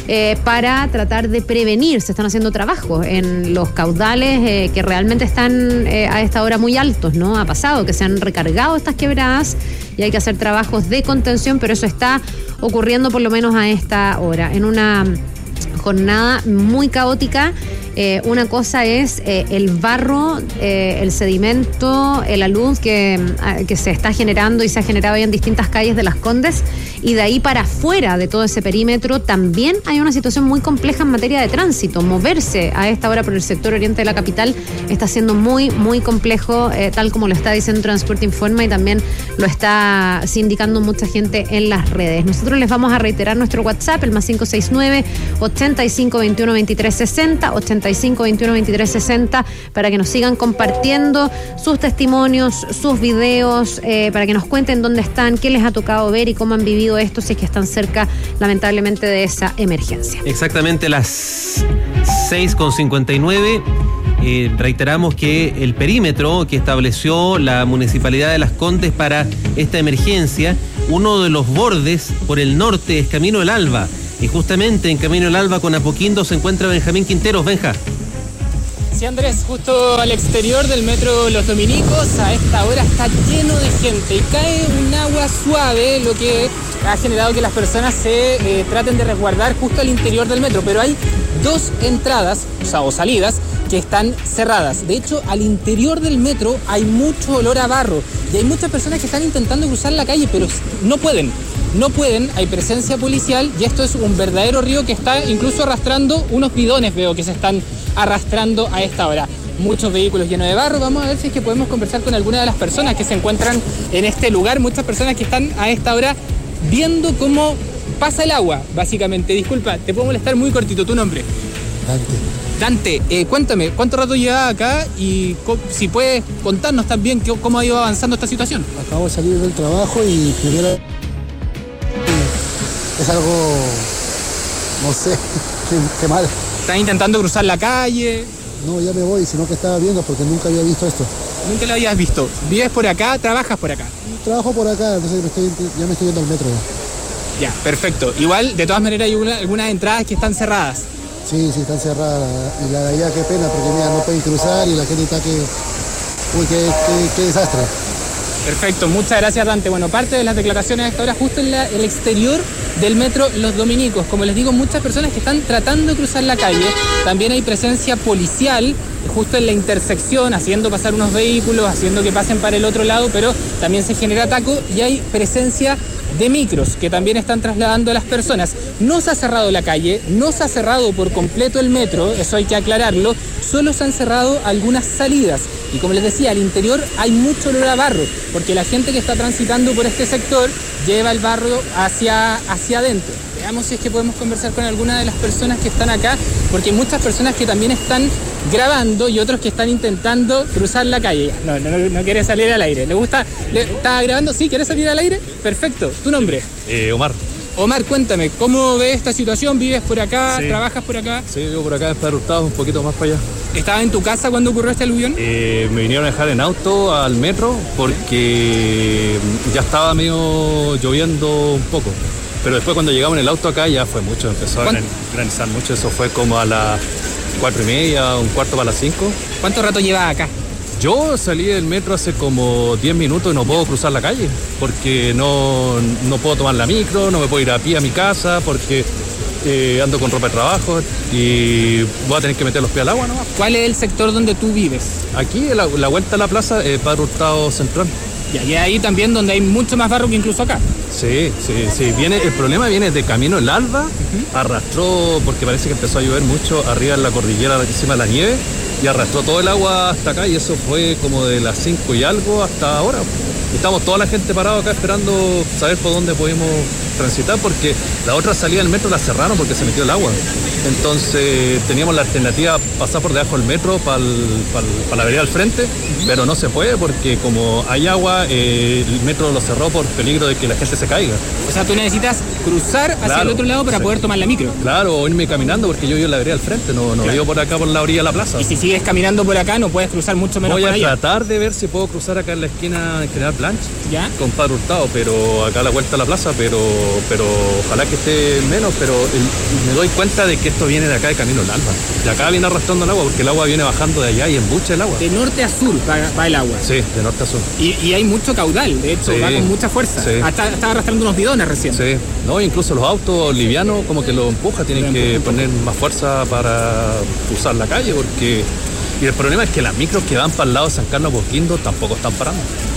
para tratar de prevenir. Se están haciendo trabajos en los caudales que realmente están a esta hora muy altos, ¿no? Ha pasado que se han recargado estas quebradas y hay que hacer trabajos de contención, pero eso está ocurriendo por lo menos a esta hora, en una jornada muy caótica. Una cosa es el barro, el sedimento, la luz que se está generando y se ha generado ya en distintas calles de Las Condes, y de ahí para afuera de todo ese perímetro también hay una situación muy compleja en materia de tránsito. Moverse a esta hora por el sector oriente de la capital está siendo muy, muy complejo, tal como lo está diciendo Transporte Informa y también lo está sindicando mucha gente en las redes. Nosotros les vamos a reiterar nuestro WhatsApp, el +569 80 8521-2360, 8521-2360, para que nos sigan compartiendo sus testimonios, sus videos, para que nos cuenten dónde están, qué les ha tocado ver y cómo han vivido esto, si es que están cerca, lamentablemente, de esa emergencia. Exactamente las 6:59. Reiteramos que el perímetro que estableció la Municipalidad de Las Condes para esta emergencia, uno de los bordes por el norte es Camino El Alba, y justamente en Camino El Alba con Apoquindo se encuentra Benjamín Quinteros. Benja. Sí, Andrés, justo al exterior del metro Los Dominicos, a esta hora está lleno de gente y cae un agua suave, lo que ha generado que las personas se traten de resguardar justo al interior del metro, pero hay dos entradas, o salidas, que están cerradas. De hecho, al interior del metro hay mucho olor a barro y hay muchas personas que están intentando cruzar la calle, pero no pueden, hay presencia policial y esto es un verdadero río que está incluso arrastrando unos bidones, veo que se están arrastrando a esta hora. Muchos vehículos llenos de barro. Vamos a ver si es que podemos conversar con alguna de las personas que se encuentran en este lugar, muchas personas que están a esta hora viendo cómo pasa el agua, básicamente. Disculpa, te puedo molestar muy cortito, ¿tu nombre? Dante, cuéntame, ¿cuánto rato llevas acá? Y si puedes contarnos también cómo ha ido avanzando esta situación. Acabo de salir del trabajo y primero es algo, no sé, qué mal. ¿Estás intentando cruzar la calle? No, ya me voy, sino que estaba viendo porque nunca había visto esto. ¿Nunca lo habías visto? ¿Vives por acá? ¿Trabajas por acá? Trabajo por acá, entonces ya me estoy yendo al metro. Ya, perfecto. Igual, de todas maneras, hay algunas entradas que están cerradas. Sí, están cerradas. Y la de allá, qué pena, porque mira, no pueden cruzar y la gente está que... Uy, qué desastre. Perfecto, muchas gracias, Dante. Bueno, parte de las declaraciones a esta hora justo en el exterior del metro Los Dominicos. Como les digo, muchas personas que están tratando de cruzar la calle. También hay presencia policial justo en la intersección, haciendo pasar unos vehículos, haciendo que pasen para el otro lado, pero también se genera taco y hay presencia de micros que también están trasladando a las personas. No se ha cerrado la calle, no se ha cerrado por completo el metro, eso hay que aclararlo, solo se han cerrado algunas salidas. Y como les decía, al interior hay mucho olor a barro, porque la gente que está transitando por este sector lleva el barro hacia adentro. Veamos si es que podemos conversar con alguna de las personas que están acá, porque hay muchas personas que también están grabando y otros que están intentando cruzar la calle. No quiere salir al aire. ¿Le gusta? ¿Está grabando? ¿Sí? ¿Quiere salir al aire? Perfecto. ¿Tu nombre? Omar. Omar, cuéntame, ¿cómo ves esta situación? ¿Vives por acá? Sí. ¿Trabajas por acá? Sí, vivo por acá en Padre Hurtado, un poquito más para allá. ¿Estabas en tu casa cuando ocurrió este aluvión? Me vinieron a dejar en auto al metro porque ya estaba medio lloviendo un poco. Pero después cuando llegamos en el auto acá ya fue mucho, empezó a granizar mucho, eso fue como a las 4:30, un cuarto para las 5. ¿Cuánto rato llevas acá? Yo salí del metro hace como 10 minutos y no puedo cruzar la calle, porque no puedo tomar la micro, no me puedo ir a pie a mi casa, porque ando con ropa de trabajo y voy a tener que meter los pies al agua nomás. ¿Cuál es el sector donde tú vives? Aquí, la vuelta a la plaza, Padre Hurtado Central. Y ahí también donde hay mucho más barro que incluso acá. Sí. El problema viene de Camino El Alba, arrastró, porque parece que empezó a llover mucho arriba en la cordillera, encima de la nieve, y arrastró todo el agua hasta acá, y eso fue como de las 5 y algo hasta ahora. Estamos toda la gente parado acá esperando saber por dónde podemos transitar, porque la otra salida del metro la cerraron porque se metió el agua. Entonces teníamos la alternativa pasar por debajo del metro para la vereda al frente, pero no se puede porque como hay agua, el metro lo cerró por peligro de que la gente se caiga. O sea, tú necesitas cruzar hacia el otro lado para poder tomar la micro. Claro, o irme caminando porque yo vivo en la vereda al frente, no vivo por acá por la orilla de la plaza. Y si sigues caminando por acá no puedes cruzar mucho menos por allá. Voy a tratar de ver si puedo cruzar acá en la esquina en General Blanch, ¿ya? Con Padre Hurtado, pero acá a la vuelta a la plaza, pero ojalá que esté menos, pero me doy cuenta de que esto viene de acá de Camino El Alba. De acá viene arrastrando el agua porque el agua viene bajando de allá y embucha el agua. De norte a sur va el agua. Sí, de norte a sur. Y hay mucho caudal, de hecho, va con mucha fuerza. Sí. Está arrastrando unos bidones recién. Sí, no, incluso los autos livianos como que lo empuja, tienen que poner más fuerza para cruzar la calle porque... Y el problema es que las micros que van para el lado de San Carlos Apoquindo tampoco están parando.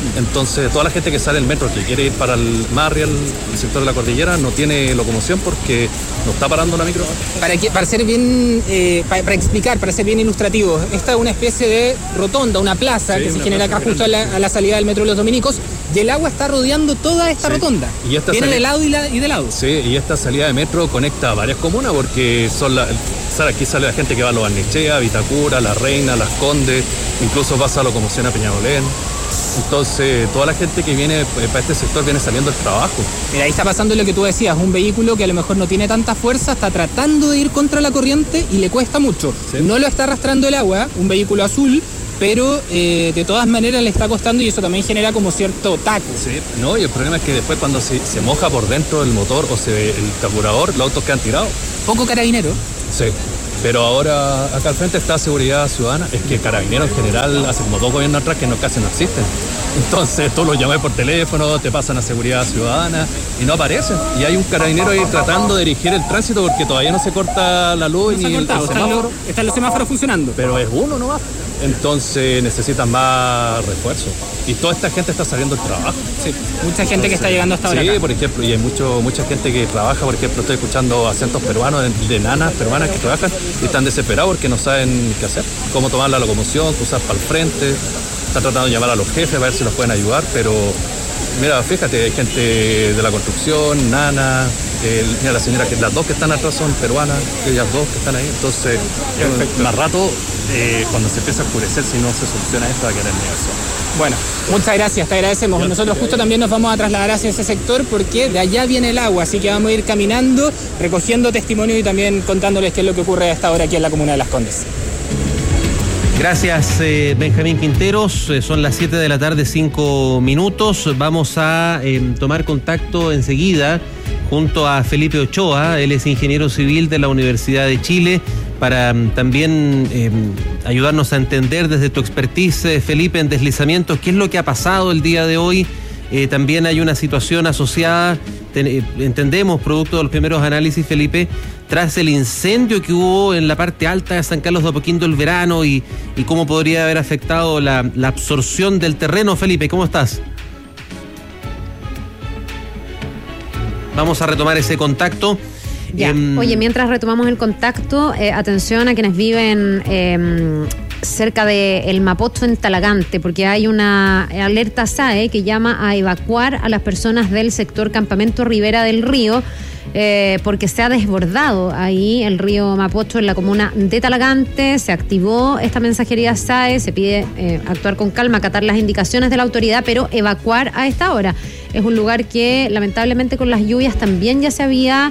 Entonces, toda la gente que sale del metro, que quiere ir para el más arriba, el sector de la cordillera, no tiene locomoción porque no está parando la micro. Para ser bien, para explicar, para ser bien ilustrativo, esta es una especie de rotonda, una plaza que se genera acá justo a la salida del metro de los Dominicos, y el agua está rodeando toda esta rotonda. Viene de lado y de lado. Sí, y esta salida de metro conecta a varias comunas porque aquí sale la gente que va a Los Barnechea, Vitacura, La Reina, Las Condes, incluso pasa locomoción a Peñalolén. Entonces, toda la gente que viene para este sector viene saliendo del trabajo. Mira, ahí está pasando lo que tú decías, un vehículo que a lo mejor no tiene tanta fuerza, está tratando de ir contra la corriente y le cuesta mucho. ¿Sí? No lo está arrastrando el agua, un vehículo azul, pero de todas maneras le está costando y eso también genera como cierto taco. Sí, no, y el problema es que después cuando se moja por dentro el motor o el carburador, los autos quedan tirados. Poco carabinero. Sí. Pero ahora acá al frente está Seguridad Ciudadana. Es que Carabineros en general hace como 2 gobiernos atrás que casi no existen. Entonces tú los llamas por teléfono, te pasan a Seguridad Ciudadana y no aparecen. Y hay un carabinero ahí tratando de dirigir el tránsito porque todavía no se corta la luz ni el semáforo. Están los semáforos funcionando. Pero es uno nomás. Entonces necesitan más refuerzos. Y toda esta gente está saliendo del trabajo. Sí, mucha gente que está llegando hasta ahora. Sí, acá. Por ejemplo, y hay mucha gente que trabaja, por ejemplo, estoy escuchando acentos peruanos de nanas peruanas que trabajan y están desesperados porque no saben qué hacer, cómo tomar la locomoción, cruzar para el frente. Están tratando de llamar a los jefes a ver si los pueden ayudar, pero mira, fíjate, hay gente de la construcción, nana, mira la señora, las 2 que están atrás son peruanas, ellas 2 que están ahí, entonces más rato, cuando se empieza a oscurecer, si no se soluciona esto, va a quedar en negación. Bueno, muchas gracias, te agradecemos. Nosotros justo también nos vamos a trasladar hacia ese sector porque de allá viene el agua, así que vamos a ir caminando, recogiendo testimonio y también contándoles qué es lo que ocurre a esta hora aquí en la comuna de Las Condes. Gracias, Benjamín Quinteros. Son las 7 de la tarde, 5 minutos. Vamos a tomar contacto enseguida junto a Felipe Ochoa. Él es ingeniero civil de la Universidad de Chile, para también ayudarnos a entender desde tu expertise, Felipe, en deslizamientos, qué es lo que ha pasado el día de hoy. También hay una situación asociada, entendemos, producto de los primeros análisis, Felipe, tras el incendio que hubo en la parte alta de San Carlos de Apoquindo el verano y cómo podría haber afectado la absorción del terreno. Felipe, ¿cómo estás? Vamos a retomar ese contacto. Ya. Oye, mientras retomamos el contacto, atención a quienes viven cerca de El Mapocho en Talagante, porque hay una alerta SAE que llama a evacuar a las personas del sector Campamento Ribera del Río, porque se ha desbordado ahí el río Mapocho en la comuna de Talagante. Se activó esta mensajería SAE, se pide actuar con calma, acatar las indicaciones de la autoridad, pero evacuar a esta hora. Es un lugar que lamentablemente con las lluvias también ya se había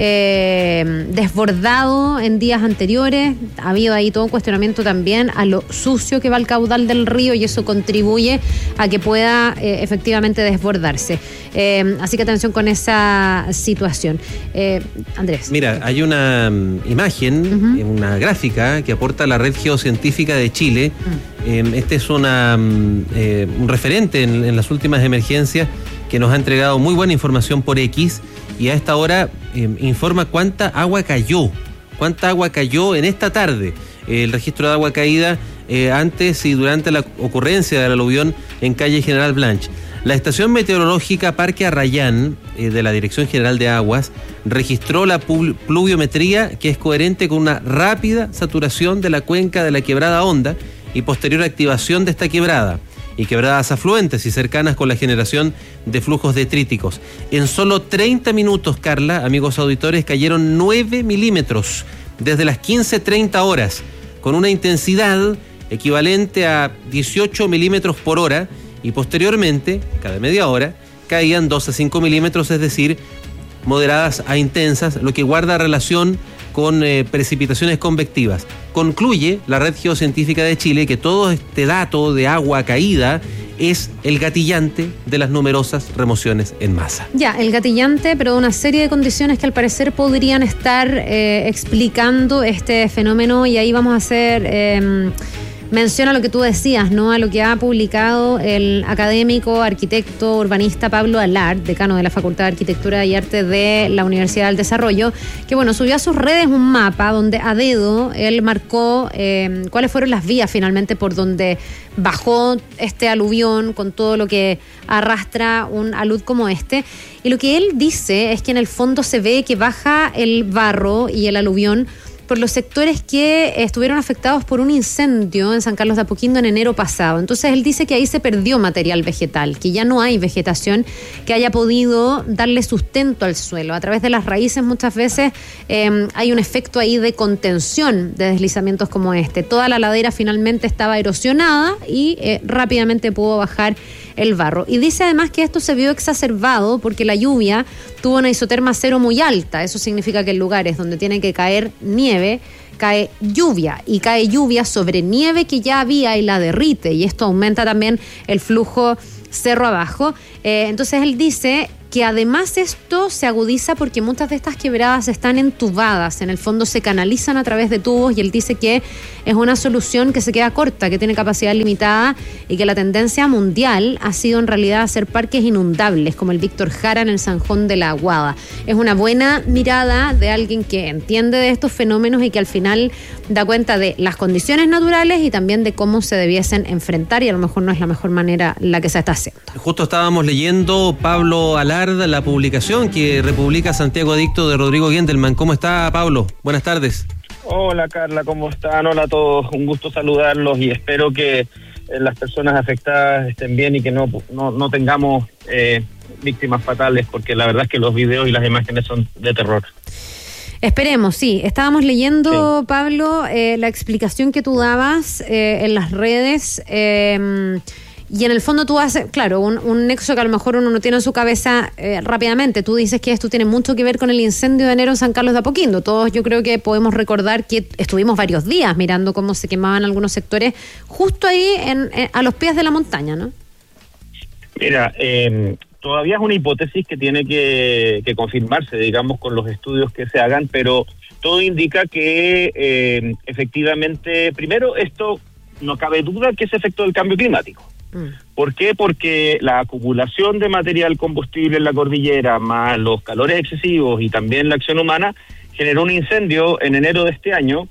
desbordado en días anteriores. Ha habido ahí todo un cuestionamiento también a lo sucio que va el caudal del río y eso contribuye a que pueda efectivamente desbordarse. Así que atención con esa situación. Andrés. Mira, hay una imagen, una gráfica que aporta la Red Geocientífica de Chile. Este es un referente en las últimas emergencias que nos ha entregado muy buena información por X. Y a esta hora informa cuánta agua cayó en esta tarde. El registro de agua caída antes y durante la ocurrencia del aluvión en calle General Blanch. La estación meteorológica Parque Arrayán de la Dirección General de Aguas registró la pluviometría que es coherente con una rápida saturación de la cuenca de la quebrada Honda y posterior activación de esta quebrada y quebradas afluentes y cercanas con la generación de flujos detríticos. En solo 30 minutos, Carla, amigos auditores, cayeron 9 milímetros desde las 15:30 horas, con una intensidad equivalente a 18 milímetros por hora, y posteriormente, cada media hora, caían 2 a 5 milímetros, es decir, moderadas a intensas, lo que guarda relación con precipitaciones convectivas. Concluye la Red Geocientífica de Chile que todo este dato de agua caída es el gatillante de las numerosas remociones en masa. Ya, el gatillante, pero de una serie de condiciones que al parecer podrían estar explicando este fenómeno, y ahí vamos a hacer menciona lo que tú decías, ¿no? A lo que ha publicado el académico, arquitecto, urbanista Pablo Alard, decano de la Facultad de Arquitectura y Arte de la Universidad del Desarrollo, que bueno, subió a sus redes un mapa donde a dedo él marcó cuáles fueron las vías finalmente por donde bajó este aluvión con todo lo que arrastra un alud como este. Y lo que él dice es que en el fondo se ve que baja el barro y el aluvión por los sectores que estuvieron afectados por un incendio en San Carlos de Apoquindo en enero pasado. Entonces él dice que ahí se perdió material vegetal, que ya no hay vegetación que haya podido darle sustento al suelo. A través de las raíces muchas veces hay un efecto ahí de contención de deslizamientos como este. Toda la ladera finalmente estaba erosionada y rápidamente pudo bajar el barro. Y dice además que esto se vio exacerbado porque la lluvia tuvo una isoterma cero muy alta. Eso significa que en lugares donde tiene que caer nieve, cae lluvia, y cae lluvia sobre nieve que ya había y la derrite, y esto aumenta también el flujo cerro abajo. Entonces él dice que además esto se agudiza porque muchas de estas quebradas están entubadas, en el fondo se canalizan a través de tubos, y él dice que es una solución que se queda corta, que tiene capacidad limitada, y que la tendencia mundial ha sido en realidad hacer parques inundables, como el Víctor Jara en el Zanjón de la Aguada. Es una buena mirada de alguien que entiende de estos fenómenos y que al final da cuenta de las condiciones naturales y también de cómo se debiesen enfrentar, y a lo mejor no es la mejor manera la que se está haciendo. Justo estábamos leyendo, Pablo Alard, la publicación que republica Santiago Adicto de Rodrigo Gendelman. ¿Cómo está, Pablo? Buenas tardes. Hola, Carla, ¿cómo están? Hola a todos, un gusto saludarlos y espero que las personas afectadas estén bien y que no tengamos víctimas fatales, porque la verdad es que los videos y las imágenes son de terror. Esperemos, sí. Estábamos leyendo, sí, Pablo, la explicación que tú dabas en las redes. Y en el fondo tú haces, claro, un nexo que a lo mejor uno no tiene en su cabeza rápidamente. Tú dices que esto tiene mucho que ver con el incendio de enero en San Carlos de Apoquindo. Todos yo creo que podemos recordar que estuvimos varios días mirando cómo se quemaban algunos sectores justo ahí a los pies de la montaña, ¿no? Mira, todavía es una hipótesis que tiene que confirmarse, digamos, con los estudios que se hagan, pero todo indica que efectivamente, primero, esto no cabe duda que es efecto del cambio climático. ¿Por qué? Porque la acumulación de material combustible en la cordillera, más los calores excesivos y también la acción humana, generó un incendio en enero de este año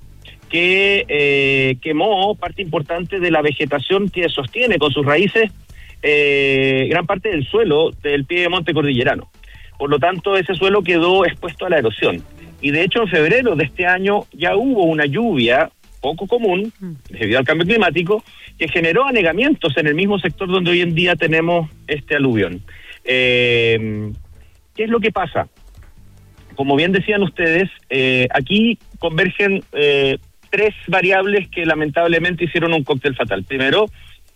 que quemó parte importante de la vegetación que sostiene con sus raíces gran parte del suelo del piedemonte cordillerano. Por lo tanto, ese suelo quedó expuesto a la erosión. Y de hecho, en febrero de este año ya hubo una lluvia poco común, debido al cambio climático, que generó anegamientos en el mismo sector donde hoy en día tenemos este aluvión. ¿Qué es lo que pasa? Como bien decían ustedes, aquí convergen tres variables que lamentablemente hicieron un cóctel fatal. Primero,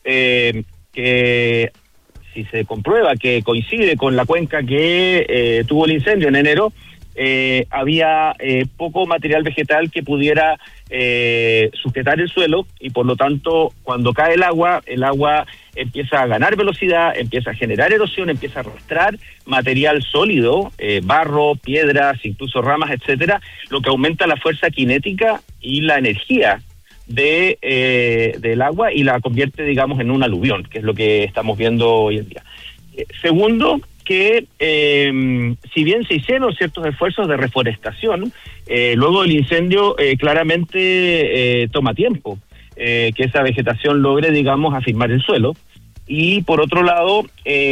que si se comprueba que coincide con la cuenca que tuvo el incendio en enero, había poco material vegetal que pudiera sujetar el suelo, y por lo tanto cuando cae el agua empieza a ganar velocidad, empieza a generar erosión, empieza a arrastrar material sólido, barro, piedras, incluso ramas, etcétera, lo que aumenta la fuerza cinética y la energía del agua y la convierte, digamos, en un aluvión, que es lo que estamos viendo hoy en día. Segundo, que si bien se hicieron ciertos esfuerzos de reforestación, luego del incendio claramente toma tiempo que esa vegetación logre, digamos, afirmar el suelo. Y por otro lado,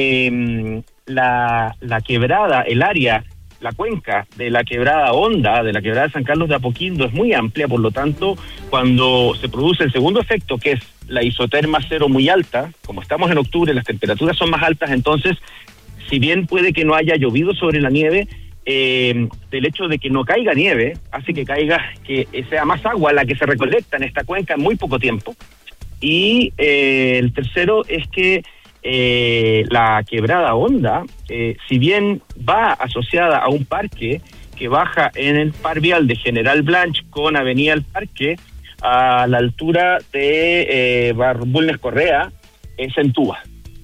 la quebrada, el área, la cuenca de la quebrada Honda, de la quebrada de San Carlos de Apoquindo, es muy amplia. Por lo tanto, cuando se produce el segundo efecto, que es la isoterma cero muy alta, como estamos en octubre, las temperaturas son más altas, entonces, si bien puede que no haya llovido sobre la nieve, el hecho de que no caiga nieve hace que sea más agua la que se recolecta en esta cuenca en muy poco tiempo. Y el tercero es que la quebrada Honda, si bien va asociada a un parque que baja en el par vial de General Blanch con Avenida El Parque, a la altura de Bulnes Correa, se entuba.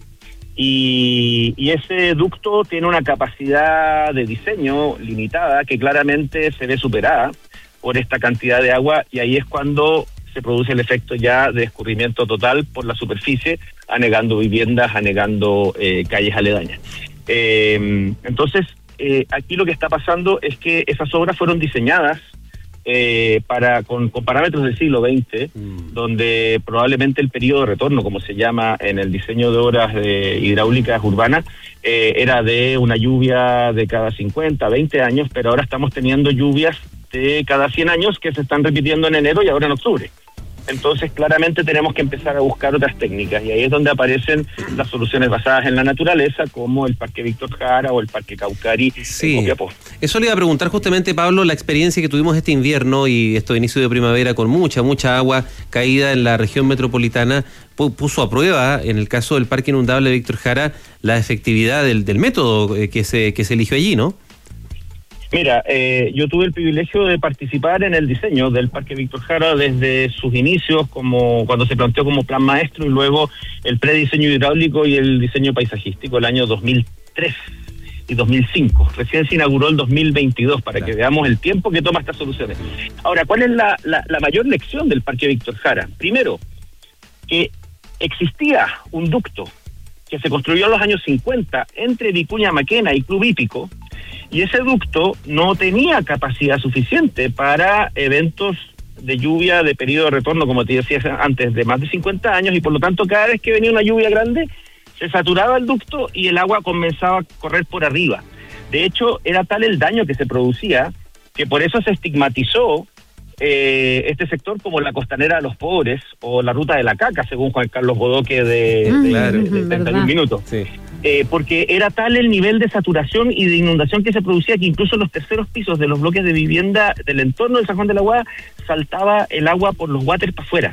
Y ese ducto tiene una capacidad de diseño limitada que claramente se ve superada por esta cantidad de agua, y ahí es cuando se produce el efecto ya de escurrimiento total por la superficie, anegando viviendas, anegando calles aledañas. Entonces, aquí lo que está pasando es que esas obras fueron diseñadas con parámetros del siglo XX, donde probablemente el periodo de retorno, como se llama en el diseño de obras hidráulicas urbanas, era de una lluvia de cada 50, 20 años, pero ahora estamos teniendo lluvias de cada 100 años que se están repitiendo en enero y ahora en octubre. Entonces, claramente tenemos que empezar a buscar otras técnicas, y ahí es donde aparecen las soluciones basadas en la naturaleza, como el Parque Víctor Jara o el Parque Caucari en Copiapó. Eso le iba a preguntar justamente, Pablo, la experiencia que tuvimos este invierno y este inicio de primavera con mucha agua caída en la región metropolitana, puso a prueba, en el caso del Parque Inundable Víctor Jara, la efectividad del método que se eligió allí, ¿no? Mira, yo tuve el privilegio de participar en el diseño del Parque Víctor Jara desde sus inicios, como cuando se planteó como plan maestro, y luego el prediseño hidráulico y el diseño paisajístico el año 2003 y 2005. Recién se inauguró el 2022, para que veamos el tiempo que toma estas soluciones. Ahora, ¿cuál es la mayor lección del Parque Víctor Jara? Primero, que existía un ducto que se construyó en los años 50 entre Vicuña Maquena y Club Hípico, y ese ducto no tenía capacidad suficiente para eventos de lluvia de periodo de retorno, como te decía antes, de más de 50 años, y por lo tanto cada vez que venía una lluvia grande se saturaba el ducto y el agua comenzaba a correr por arriba. De hecho, era tal el daño que se producía que por eso se estigmatizó este sector como la costanera de los pobres o la ruta de la caca, según Juan Carlos Bodoque de 31 minutos. Sí. Porque era tal el nivel de saturación y de inundación que se producía que incluso en los terceros pisos de los bloques de vivienda del entorno del San Juan de la Aguada saltaba el agua por los water para afuera.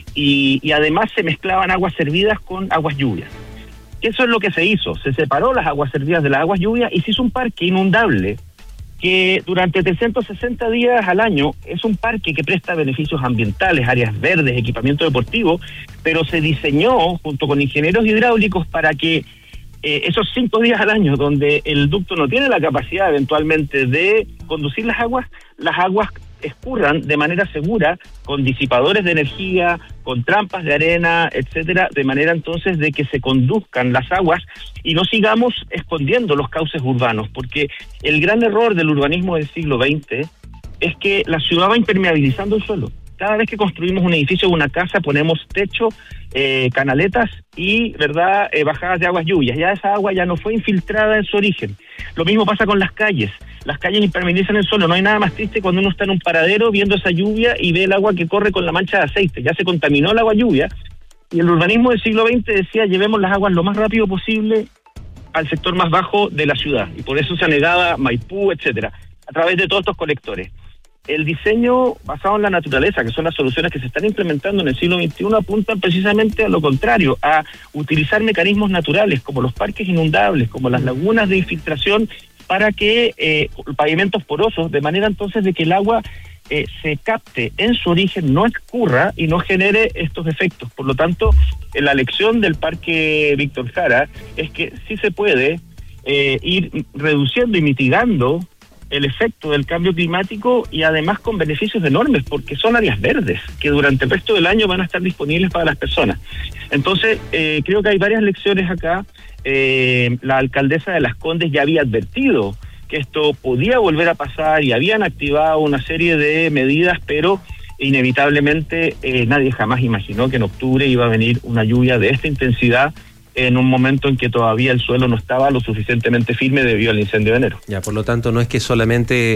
Y además se mezclaban aguas servidas con aguas lluvias. Eso es lo que se hizo. Se separó las aguas servidas de las aguas lluvias y se hizo un parque inundable que durante 360 días al año es un parque que presta beneficios ambientales, áreas verdes, equipamiento deportivo, pero se diseñó junto con ingenieros hidráulicos para que esos 5 días al año donde el ducto no tiene la capacidad eventualmente de conducir las aguas escurran de manera segura, con disipadores de energía, con trampas de arena, etcétera, de manera entonces de que se conduzcan las aguas y no sigamos escondiendo los cauces urbanos, porque el gran error del urbanismo del siglo XX es que la ciudad va impermeabilizando el suelo. Cada vez que construimos un edificio o una casa ponemos techo, canaletas y bajadas de aguas lluvias. Ya esa agua ya no fue infiltrada en su origen. Lo mismo pasa con las calles. Las calles impermeabilizan el suelo. No hay nada más triste cuando uno está en un paradero viendo esa lluvia y ve el agua que corre con la mancha de aceite. Ya se contaminó el agua lluvia. Y el urbanismo del siglo XX decía: llevemos las aguas lo más rápido posible al sector más bajo de la ciudad. Y por eso se anegaba Maipú, etcétera, a través de todos estos colectores. El diseño basado en la naturaleza, que son las soluciones que se están implementando en el siglo XXI, apuntan precisamente a lo contrario, a utilizar mecanismos naturales como los parques inundables, como las lagunas de infiltración, para que pavimentos porosos, de manera entonces de que el agua se capte en su origen, no escurra y no genere estos efectos. Por lo tanto, la lección del Parque Víctor Jara es que sí se puede ir reduciendo y mitigando el efecto del cambio climático, y además con beneficios enormes, porque son áreas verdes que durante el resto del año van a estar disponibles para las personas. Entonces, creo que hay varias lecciones acá. La alcaldesa de Las Condes ya había advertido que esto podía volver a pasar y habían activado una serie de medidas, pero inevitablemente nadie jamás imaginó que en octubre iba a venir una lluvia de esta intensidad en un momento en que todavía el suelo no estaba lo suficientemente firme debido al incendio de enero. Ya, por lo tanto, no es que solamente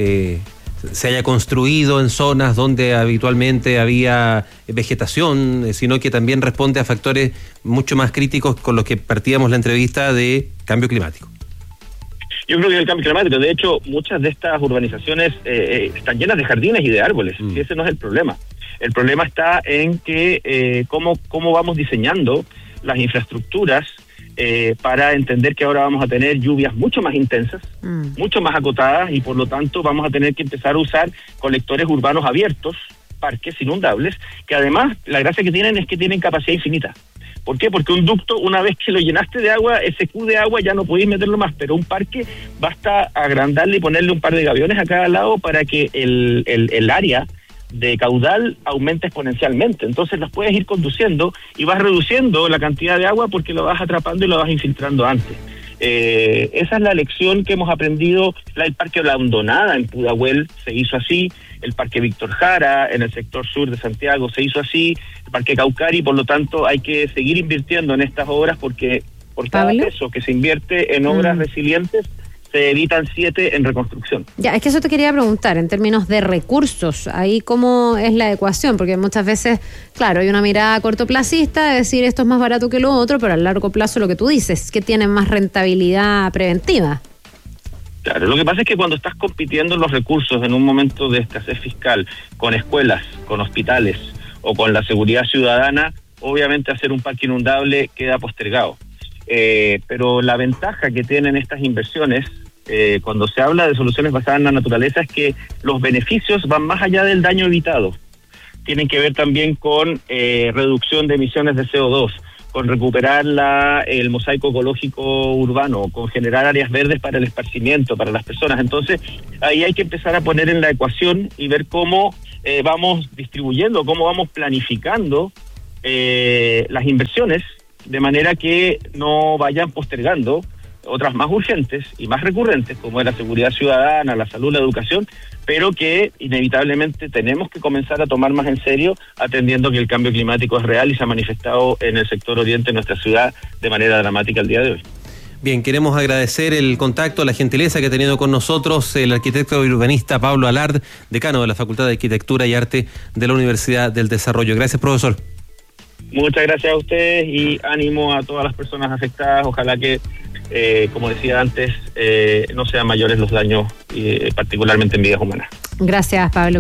se haya construido en zonas donde habitualmente había vegetación, sino que también responde a factores mucho más críticos con los que partíamos la entrevista de cambio climático. Yo creo que el cambio climático, de hecho, muchas de estas urbanizaciones están llenas de jardines y de árboles, y ese no es el problema. El problema está en que cómo vamos diseñando las infraestructuras para entender que ahora vamos a tener lluvias mucho más intensas, mucho más acotadas, y por lo tanto vamos a tener que empezar a usar colectores urbanos abiertos, parques inundables, que además la gracia que tienen es que tienen capacidad infinita. ¿Por qué? Porque un ducto, una vez que lo llenaste de agua, ese Q de agua ya no podéis meterlo más, pero un parque basta agrandarle y ponerle un par de gaviones a cada lado para que el área de caudal aumenta exponencialmente. Entonces los puedes ir conduciendo y vas reduciendo la cantidad de agua porque lo vas atrapando y lo vas infiltrando antes. Esa es la lección que hemos aprendido. El Parque La Hondonada en Pudahuel se hizo así, el Parque Víctor Jara en el sector sur de Santiago se hizo así, el Parque Caucari, por lo tanto hay que seguir invirtiendo en estas obras porque por cada peso que se invierte en obras resilientes se evitan 7 en reconstrucción. Ya, es que eso te quería preguntar, en términos de recursos, ahí cómo es la ecuación, porque muchas veces, claro, hay una mirada cortoplacista de decir esto es más barato que lo otro, pero a largo plazo lo que tú dices, que tienen más rentabilidad preventiva. Claro, lo que pasa es que cuando estás compitiendo los recursos en un momento de escasez fiscal con escuelas, con hospitales o con la seguridad ciudadana, obviamente hacer un parque inundable queda postergado. Pero la ventaja que tienen estas inversiones, cuando se habla de soluciones basadas en la naturaleza, es que los beneficios van más allá del daño evitado. Tienen que ver también con reducción de emisiones de CO2, con recuperar el mosaico ecológico urbano, con generar áreas verdes para el esparcimiento, para las personas. Entonces, ahí hay que empezar a poner en la ecuación y ver cómo vamos distribuyendo, cómo vamos planificando las inversiones, de manera que no vayan postergando otras más urgentes y más recurrentes, como es la seguridad ciudadana, la salud, la educación, pero que inevitablemente tenemos que comenzar a tomar más en serio, atendiendo que el cambio climático es real y se ha manifestado en el sector oriente de nuestra ciudad de manera dramática el día de hoy. Bien, queremos agradecer el contacto, la gentileza que ha tenido con nosotros el arquitecto y urbanista Pablo Alard, decano de la Facultad de Arquitectura y Arte de la Universidad del Desarrollo. Gracias, profesor. Muchas gracias a ustedes y ánimo a todas las personas afectadas. Ojalá que, como decía antes, no sean mayores los daños, particularmente en vidas humanas. Gracias, Pablo.